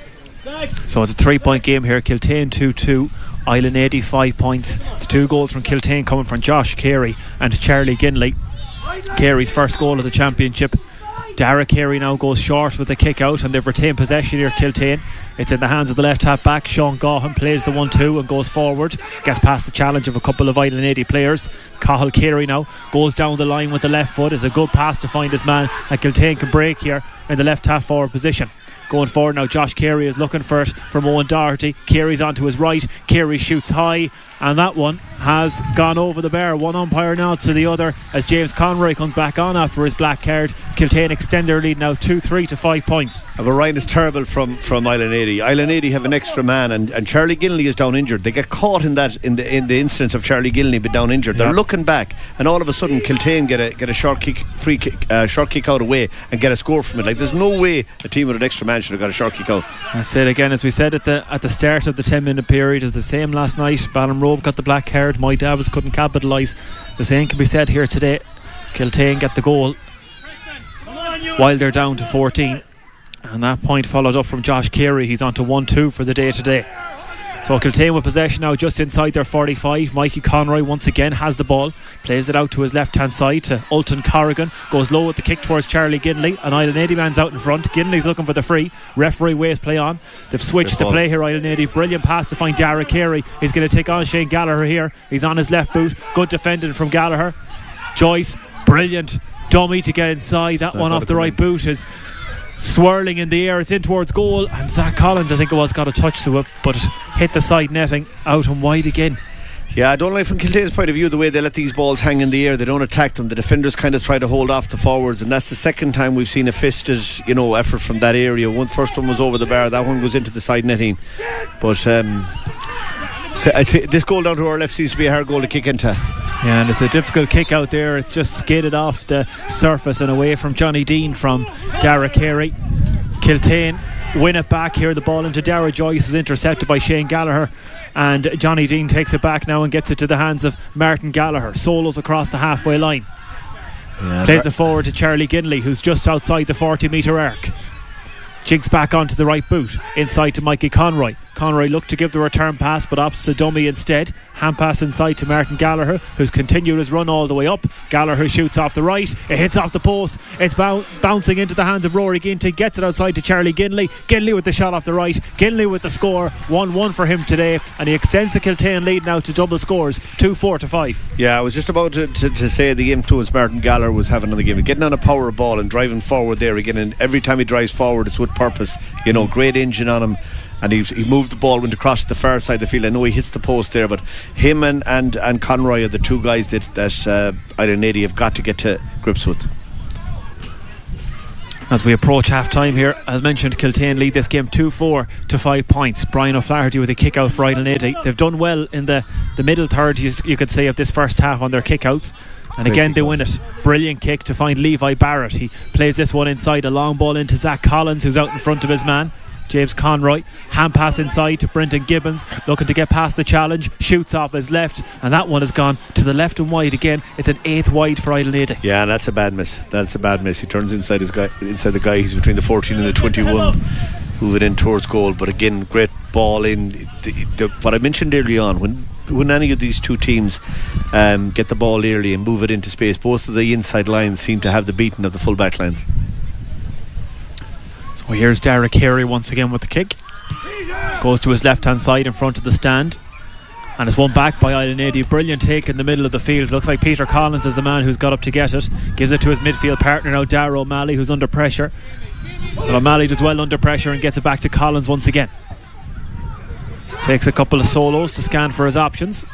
So it's a three point game here. Kiltane two two, Island eighty five points. It's two goals from Kiltane coming from Josh Carey and Charlie Ginley. Carey's first goal of the championship. Dara Carey now goes short with the kick out, and they've retained possession here, Kiltane. It's in the hands of the left half back. Sean Gaughan plays the one two and goes forward, gets past the challenge of a couple of Island eighty players. Cathal Carey now goes down the line with the left foot. Is a good pass to find his man, and Kiltane can break here in the left half forward position. Going forward now, Josh Carey is looking for it from Owen Doherty. Carey's onto his right. Carey shoots high, and that one has gone over the bar. One umpire nods to the other as James Conroy comes back on after his black card. Kiltane extend their lead now two three to five points. But Ryan is terrible from, from Island eighty. Island eighty have an extra man, and, and Charlie Ginley is down injured. They get caught in that in the in the instance of Charlie Ginley being down injured. They're yeah. looking back, and all of a sudden Kiltane get a get a short kick, free kick, uh, short kick out away, and get a score from it. Like, there's no way a team with an extra man should have got a short kick out. That's it again, as we said at the at the start of the ten minute period. It was the same last night. Ballinrobe got the black card. My Davos couldn't capitalise. The same can be said here today. Kiltane get the goal while they're down to fourteen, and that point followed up from Josh Carey. He's on to one two for the day today. So Kiltane with possession now just inside their forty-five. Mikey Conroy once again has the ball, plays it out to his left hand side to Ulton Corrigan, goes low with the kick towards Charlie Ginley. An Island eighty man's out in front. Ginley's looking for the free. Referee waves play on. They've switched to play here, Island eighty. Brilliant pass to find Dara Carey. He's going to take on Shane Gallagher here. He's on his left boot. Good defending from Gallagher. Joyce, brilliant dummy to get inside. That one off the right boot is swirling in the air. It's in towards goal, and Zach Collins, I think it was, got a touch to it, but it hit the side netting out and wide again. Yeah, I don't like from Kiltane's point of view the way they let these balls hang in the air. They don't attack them. The defenders kind of try to hold off the forwards, and that's the second time we've seen a fisted, you know, effort from that area. One first one was over the bar, that one goes into the side netting. But um, so I say this goal down to our left seems to be a hard goal to kick into. Yeah, and it's a difficult kick out there. It's just skidded off the surface and away from Johnny Dean from Dara Carey. Kiltane win it back here. The ball into Dara Joyce is intercepted by Shane Gallagher, and Johnny Dean takes it back now and gets it to the hands of Martin Gallagher. Solos across the halfway line. Yeah, plays it forward to Charlie Ginley, who's just outside the forty metre arc. Jinks back onto the right boot, inside to Mikey Conroy. Conroy looked to give the return pass, but opts to dummy instead. Hand pass inside to Martin Gallagher, who's continued his run all the way up. Gallagher shoots off the right. It hits off the post. It's bou- bouncing into the hands of Rory Ginty. Gets it outside to Charlie Ginley. Ginley with the shot off the right. Ginley with the score. one one for him today. And he extends the Kiltane lead now to double scores. two four to five. Yeah, I was just about to, to, to say the influence Martin Gallagher was having on the game. Getting on a power ball and driving forward there again. And every time he drives forward, it's with purpose. You know, great engine on him. And he's, he moved the ball, went across the far side of the field. I know he hits the post there, but him and, and, and Conroy are the two guys that, that uh, Ireland Nady have got to get to grips with. As we approach half time here, as mentioned, Kiltane lead this game two four to five points. Brian O'Flaherty with a kick out for Ireland Nady. They've done well in the, the middle third, you, you could say, of this first half on their kick outs. And again they win it. Brilliant kick to find Levi Barrett. He plays this one inside, a long ball into Zach Collins, who's out in front of his man James Conroy. Hand pass inside to Brendan Gibbons, looking to get past the challenge, shoots off his left, and that one has gone to the left and wide again. It's an eighth wide for Ireland Nady. Yeah, that's a bad miss. That's a bad miss. He turns inside his guy, inside the guy. He's between the fourteen and the twenty-one, move it in towards goal. But again, great ball in. The, the, what I mentioned early on, when when any of these two teams um, get the ball early and move it into space, both of the inside lines seem to have the beating of the full back line. So here's Dara Carey once again with the kick. Goes to his left hand side in front of the stand, and it's won back by Ireland Nady. Brilliant take in the middle of the field. Looks like Peter Collins is the man who's got up to get it. Gives it to his midfield partner now, Dara O'Malley, who's under pressure. Well, O'Malley does well under pressure and gets it back to Collins once again. Takes a couple of solos to scan for his options,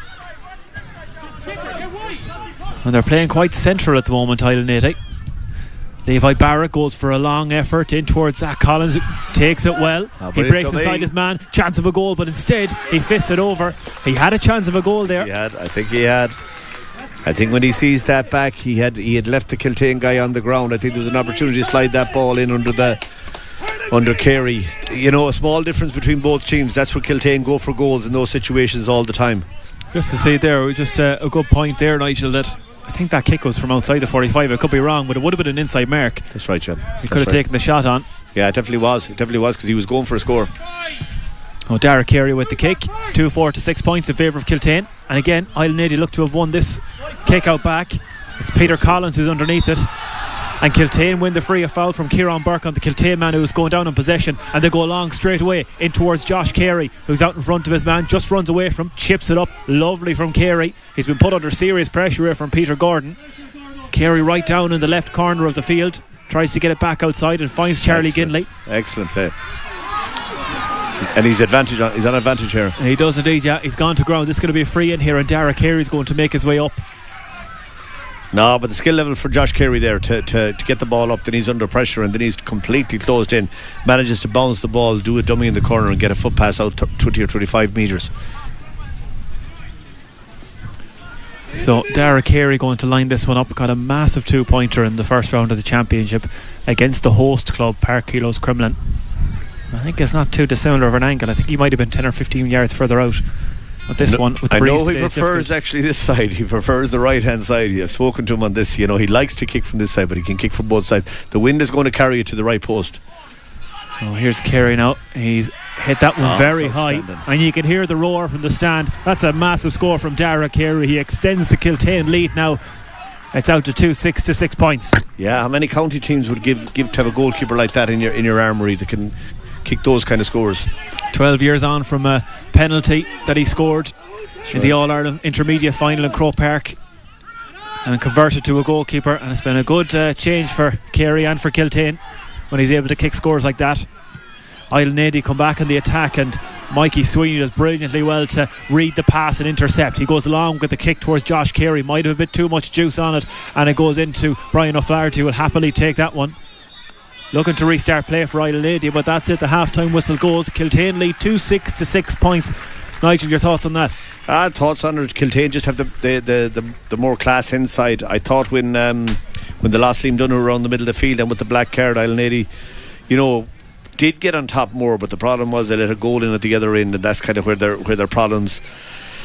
and they're playing quite central at the moment, Ireland Nady. Levi Barrett goes for a long effort in towards Zach Collins, takes it well. Oh, he breaks inside his man, chance of a goal, but instead he fists it over. He had a chance of a goal there. He had, I think he had. I think when he sees that back, he had he had left the Kiltane guy on the ground. I think there was an opportunity to slide that ball in under the under Carey. You know, a small difference between both teams. That's where Kiltane go for goals in those situations all the time. Just to say there, just a, a good point there, Nigel, that I think that kick was from outside the forty-five. I could be wrong, but it would have been an inside mark. That's right, John. He could have right. taken the shot on. Yeah, it definitely was. It definitely was, because he was going for a score. Oh, Dara Carey with the kick. two four to six points in favour of Kiltane. And again, Ireland Nady look to have won this kick out back. It's Peter Collins who's underneath it. And Kiltane win the free, a foul from Kieran Burke on the Kiltane man who was going down in possession, and they go along straight away in towards Josh Carey, who's out in front of his man, just runs away from, chips it up, lovely from Carey. He's been put under serious pressure here from Peter Gordon. Carey right down in the left corner of the field, tries to get it back outside and finds Charlie Excellent. Ginley. Excellent play. And he's advantage on, he's on advantage here. He does indeed, yeah. He's gone to ground. This is going to be a free in here, and Dara Carey's going to make his way up. No, but the skill level for Josh Carey there to, to, to get the ball up, then he's under pressure and then he's completely closed in, manages to bounce the ball, do a dummy in the corner and get a foot pass out twenty or twenty-five metres. So Dara Carey going to line this one up. Got a massive two pointer in the first round of the championship against the host club, Park Kilos Crumlin. I think it's not too dissimilar of an angle. I think he might have been ten or fifteen yards further out. But this no, one with the I breeze know he prefers actually this side. He prefers the right hand side. I've spoken to him on this. You know, he likes to kick from this side, but he can kick from both sides. The wind is going to carry it to the right post. So here's Carey now. He's hit that one oh, very high, and you can hear the roar from the stand. That's a massive score from Dara Carey. He extends the Kiltane lead now. It's out to two, six to six points. Yeah, how many county teams would give give to have a goalkeeper like that in your in your armoury that can kick those kind of scores? twelve years on from a penalty that he scored That's in right. the All-Ireland Intermediate Final in Croke Park, and converted to a goalkeeper, and it's been a good uh, change for Carey and for Kiltane when he's able to kick scores like that. Ireland Nady come back in the attack, and Mikey Sweeney does brilliantly well to read the pass and intercept. He goes along with the kick towards Josh Carey, might have a bit too much juice on it, and it goes into Brian O'Flaherty, who will happily take that one. Looking to restart play for Ireland Nady, but that's it. The half-time whistle goes. Kiltane lead two six to six points. Nigel, your thoughts on that? Ah, thoughts on it. Kiltane just have the the, the, the, the more class inside. I thought when um, when the last Liam Dunn were around the middle of the field and with the black card, Ireland Nady, you know, did get on top more, but the problem was they let a goal in at the other end, and that's kind of where their where their problems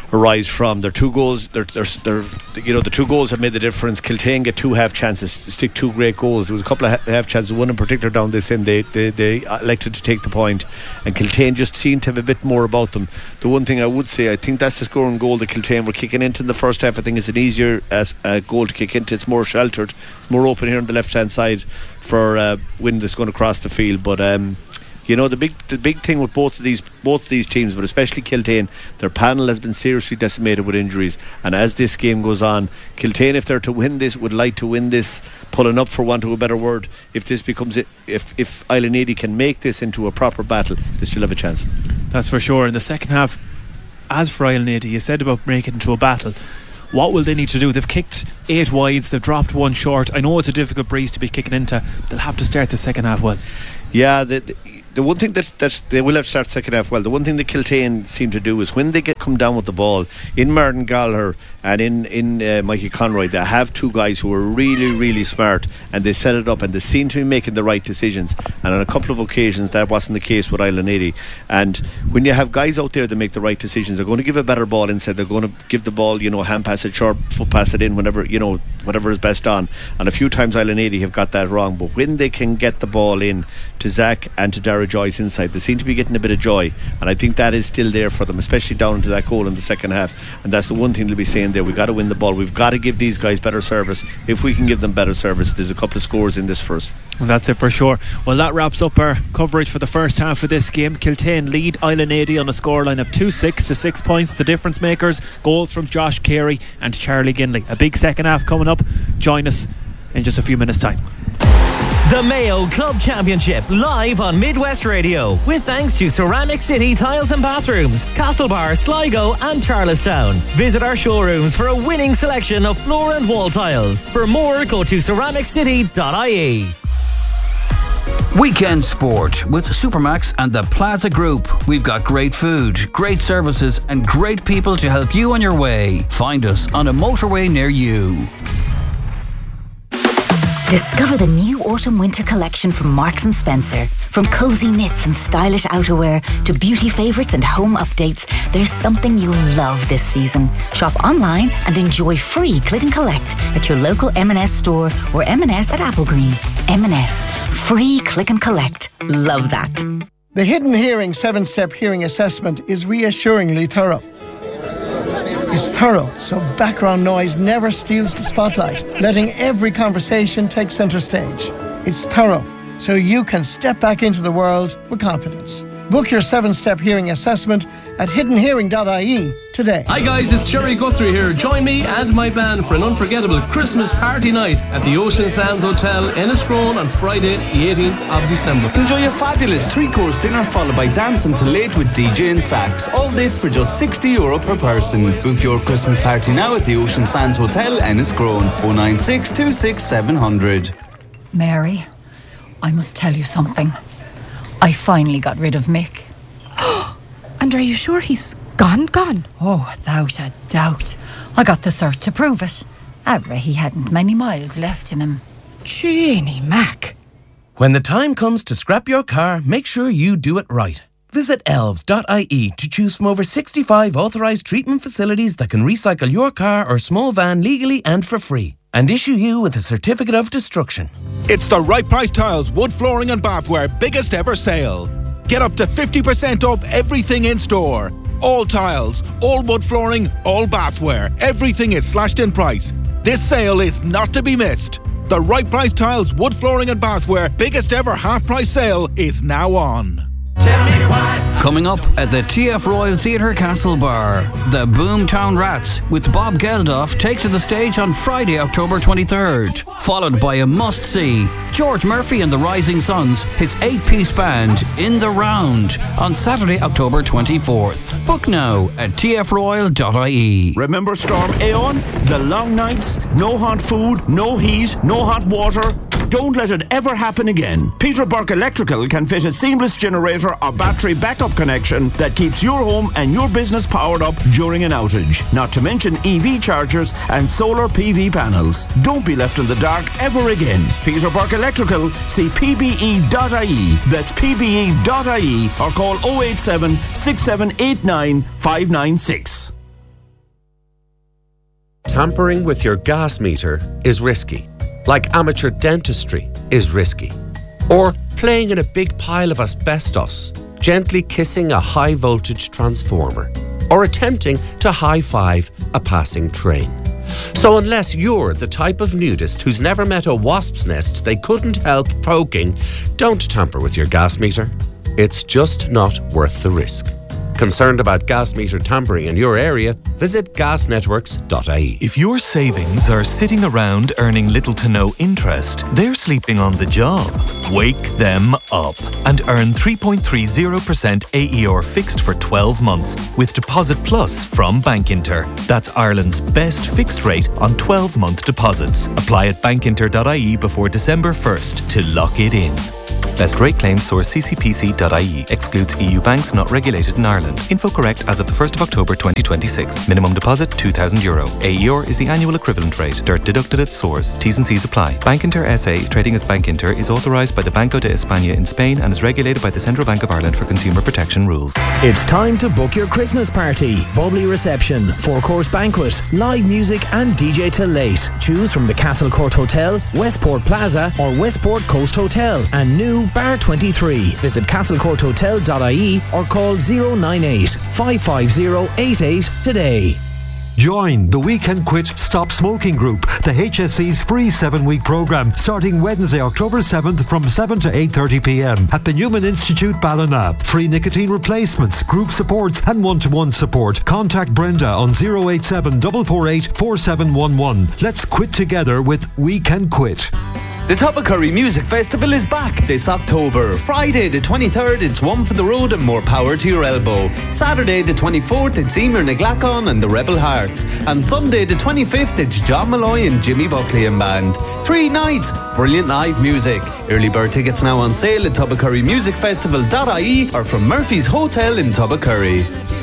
arise from. Their two goals, they're, they're, they're, you know, the two goals have made the difference. Kiltane get two half chances, stick two great goals. There was a couple of half chances, one in particular down this end. They, they, they elected to take the point, and Kiltane just seemed to have a bit more about them. The one thing I would say, I think that's the scoring goal that Kiltane were kicking into in the first half. I think it's an easier uh, uh, goal to kick into. It's more sheltered, more open here on the left hand side for uh, wind that's going to cross the field. But um, you know, the big the big thing with both of these both of these teams, but especially Kiltane, their panel has been seriously decimated with injuries. And as this game goes on, Kiltane, if they're to win this, would like to win this, pulling up, for want of a better word. If this becomes it, if if Island Eighty can make this into a proper battle, they still have a chance. That's for sure. In the second half, as for Island Eighty, you said about making it into a battle. What will they need to do? They've kicked eight wides, they've dropped one short. I know it's a difficult breeze to be kicking into. They'll have to start the second half well. Yeah, the, the, the one thing that that's, they will have to start second half well. The one thing that Kiltane seem to do is when they get come down with the ball, in Martin Gallagher and in, in uh, Mikey Conroy, they have two guys who are really, really smart, and they set it up and they seem to be making the right decisions. And on a couple of occasions that wasn't the case with Island Eighty. And when you have guys out there that make the right decisions, they're going to give a better ball inside, they're going to give the ball, you know, hand pass it short, foot pass it in, whenever, you know, whatever is best on. And a few times Island Eighty have got that wrong, but when they can get the ball in to Zach and to Dara Joyce inside, they seem to be getting a bit of joy, and I think that is still there for them, especially down into that goal in the second half. And that's the one thing they'll be saying there: we've got to win the ball, we've got to give these guys better service. If we can give them better service, there's a couple of scores in this first. Well, that's it for sure. Well, that wraps up our coverage for the first half of this game. Kiltane lead Island Eighty on a scoreline of two six to six points. The difference makers, goals from Josh Carey and Charlie Ginley. A big second half coming up. Join us in just a few minutes time. The Mayo Club Championship, live on Midwest Radio, with thanks to Ceramic City Tiles and Bathrooms, Castlebar, Sligo and Charlestown. Visit our showrooms for a winning selection of floor and wall tiles. For more, go to ceramic city dot I E. Weekend sport with Supermax and the Plaza Group. We've got great food, great services and great people to help you on your way. Find us on a motorway near you. Discover the new autumn-winter collection from Marks and Spencer. From cozy knits and stylish outerwear to beauty favourites and home updates, there's something you'll love this season. Shop online and enjoy free click and collect at your local M and S store or M and S at Applegreen. M and S. Free click and collect. Love that. The Hidden Hearing seven-step hearing assessment is reassuringly thorough. It's thorough, so background noise never steals the spotlight, letting every conversation take centre stage. It's thorough, so you can step back into the world with confidence. Book your seven-step hearing assessment at hidden hearing dot I E today. Hi guys, it's Cherry Guthrie here. Join me and my band for an unforgettable Christmas party night at the Ocean Sands Hotel, Enniscrone on Friday, the eighteenth of December. Enjoy a fabulous three-course dinner followed by dance until late with D J and sax. All this for just sixty euro per person. Book your Christmas party now at the Ocean Sands Hotel, Enniscrone. oh nine six two six seven hundred. Mary, I must tell you something. I finally got rid of Mick. And are you sure he's gone, gone? Oh, without a doubt. I got the cert to prove it. However, he hadn't many miles left in him. Jeannie Mac. When the time comes to scrap your car, make sure you do it right. Visit elves dot I E to choose from over sixty-five authorised treatment facilities that can recycle your car or small van legally and for free, and issue you with a certificate of destruction. It's the Right Price Tiles Wood Flooring and Bathware biggest ever sale. Get up to fifty percent off everything in store. All tiles, all wood flooring, all bathware. Everything is slashed in price. This sale is not to be missed. The Right Price Tiles Wood Flooring and Bathware biggest ever half price sale is now on. Coming up at the T F Royal Theatre Castlebar, the Boomtown Rats with Bob Geldof take to the stage on Friday, October twenty-third, followed by a must-see, George Murphy and the Rising Suns, his eight-piece band, In the Round, on Saturday, October twenty-fourth. Book now at t f royal dot I E. Remember Storm Aeon? The long nights, no hot food, no heat, no hot water. Don't let it ever happen again. Peter Burke Electrical can fit a seamless generator or battery backup connection that keeps your home and your business powered up during an outage. Not to mention E V chargers and solar P V panels. Don't be left in the dark ever again. Peter Burke Electrical, see p b e dot I E. That's p b e dot I E or call oh eight seven, six seven eight nine, five nine six. tampering with your gas meter is risky, like amateur dentistry is risky, or playing in a big pile of asbestos, gently kissing a high voltage transformer, or attempting to high-five a passing train. So unless you're the type of nudist who's never met a wasp's nest they couldn't help poking, don't tamper with your gas meter. It's just not worth the risk. Concerned about gas meter tampering in your area? Visit gas networks dot I E. If your savings are sitting around earning little to no interest, they're sleeping on the job. Wake them up and earn three point three zero percent A E R fixed for twelve months with Deposit Plus from Bankinter. That's Ireland's best fixed rate on twelve-month deposits. Apply at bankinter dot I E before December first to lock it in. Best rate claim source c c p c dot I E. Excludes E U banks not regulated in Ireland. Info correct as of the first of October twenty twenty-six. Minimum deposit two thousand euro. A E R is the annual equivalent rate. D I R T deducted at source. T's and C's apply. Bankinter S A, trading as Bankinter, is authorised by the Banco de España in Spain and is regulated by the Central Bank of Ireland for consumer protection rules. It's time to book your Christmas party. Bubbly reception, four-course banquet, live music and D J till late. Choose from the Castle Court Hotel, Westport Plaza or Westport Coast Hotel and new Bar twenty-three. Visit castle court hotel dot I E or call zero nine eight, five five zero, eight eight today. Join the We Can Quit Stop Smoking Group, the H S E's free seven-week programme, starting Wednesday, October seventh from seven to eight thirty p m at the Newman Institute, Ballina. Free nicotine replacements, group supports and one-to-one support. Contact Brenda on zero eight seven, four four eight, four seven one one. Let's quit together with We Can Quit. The Toppacurry Music Festival is back this October. Friday the twenty-third, it's one for the road and more power to your elbow. Saturday the twenty-fourth, it's Emer Naglacon and the Rebel Hearts. And Sunday the twenty-fifth, it's John Malloy and Jimmy Buckley and Band. Three nights, brilliant live music. Early bird tickets now on sale at toppacurry music festival dot I E or from Murphy's Hotel in Toppacurry.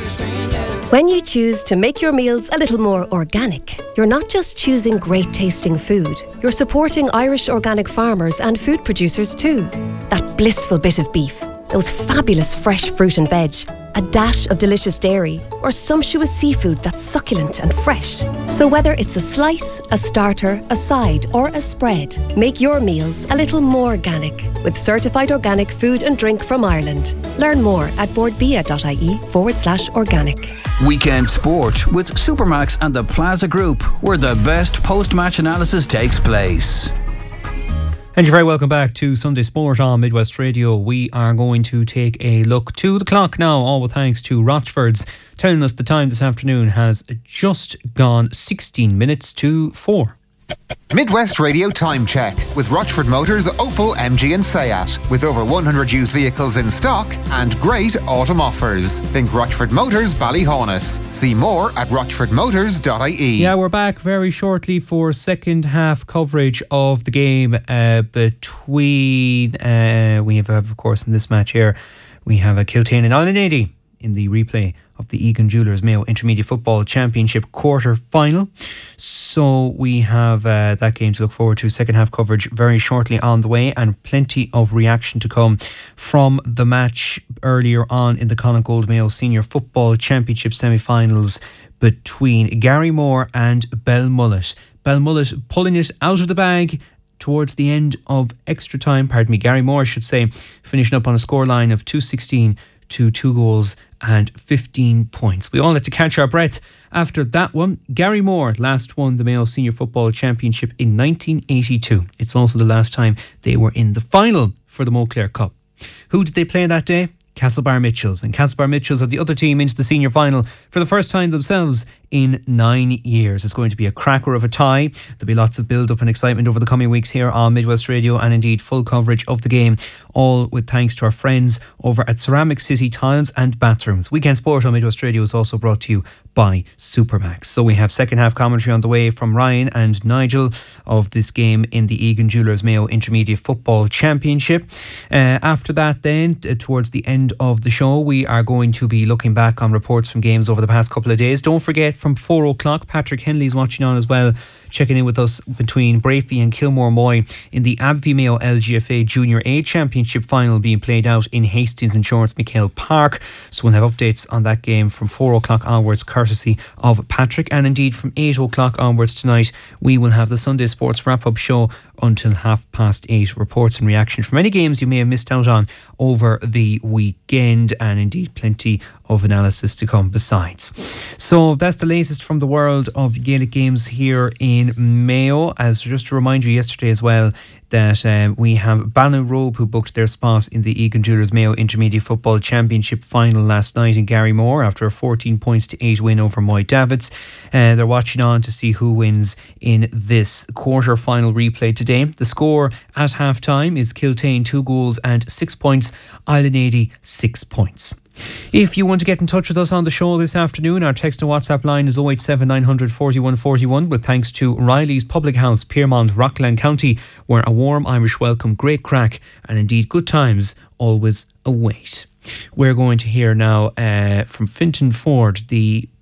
When you choose to make your meals a little more organic, you're not just choosing great tasting food, you're supporting Irish organic farmers and food producers too. That blissful bit of beef, those fabulous fresh fruit and veg, a dash of delicious dairy, or sumptuous seafood that's succulent and fresh. So whether it's a slice, a starter, a side, or a spread, make your meals a little more organic with certified organic food and drink from Ireland. Learn more at boardbia dot I E forward slash organic. Weekend sport with Supermax and the Plaza Group, where the best post-match analysis takes place. And you're very welcome back to Sunday Sport on Midwest Radio. We are going to take a look to the clock now, all with thanks to Rochford's, telling us the time this afternoon has just gone sixteen minutes to four. Midwest Radio Time Check with Rochford Motors, Opel, M G and Seat. With over one hundred used vehicles in stock and great autumn offers. Think Rochford Motors, Ballyhonus. See more at rochford motors dot I E. Yeah, we're back very shortly for second half coverage of the game uh, between, uh, we have, of course, in this match here, we have a Kiltane and Allinady in the replay of the Egan Jewellers Mayo Intermediate Football Championship quarter final. So we have uh, that game to look forward to. Second half coverage very shortly on the way, and plenty of reaction to come from the match earlier on in the Connacht Mayo Senior Football Championship semi-finals between Garrymore and Belmullet. Belmullet pulling it out of the bag towards the end of extra time. Pardon me, Garrymore, I should say, finishing up on a scoreline of two sixteen to two goals and fifteen points. We all had to catch our breath after that one. Garrymore last won the Mayo Senior Football Championship in nineteen eighty-two. It's also the last time they were in the final for the Moncler Cup. Who did they play that day? Castlebar Mitchells. And Castlebar Mitchells are the other team into the senior final for the first time themselves in nine years. It's going to be a cracker of a tie. There'll be lots of build-up and excitement over the coming weeks here on Midwest Radio, and indeed full coverage of the game, all with thanks to our friends over at Ceramic City Tiles and Bathrooms. Weekend Sport on Midwest Radio is also brought to you by Supermax. So we have second half commentary on the way from Ryan and Nigel of this game in the Egan Jewellers Mayo Intermediate Football Championship. Uh, after that then, uh, towards the end of the show, we are going to be looking back on reports from games over the past couple of days. Don't forget, from four o'clock. Patrick Henley's watching on as well, checking in with us between Brafey and Kilmore Moy in the Abvie Mayo L G F A Junior A Championship final being played out in Hastings Insurance McHale Park. So we'll have updates on that game from four o'clock onwards, courtesy of Patrick. And indeed from eight o'clock onwards tonight, we will have the Sunday Sports wrap-up show until half past eight. Reports and reaction from any games you may have missed out on over the weekend, and indeed plenty of analysis to come besides. So that's the latest from the world of the Gaelic games here in Mayo. As just to remind you, yesterday as well, that um, we have Ballinrobe, who booked their spot in the Egan Jewelers Mayo Intermediate Football Championship final last night in Garrymore after a fourteen points to eight win over Moy Davids. Uh, they're watching on to see who wins in this quarter final replay today. The score at half time is Kiltane two goals and six points, Island eighty six points. If you want to get in touch with us on the show this afternoon, our text and WhatsApp line is oh eight seven nine hundred forty-one forty-one, with thanks to Riley's Public House, Piermont, Rockland County, where a warm Irish welcome, great crack, and indeed good times always await. We're going to hear now uh, from Finton Ford, the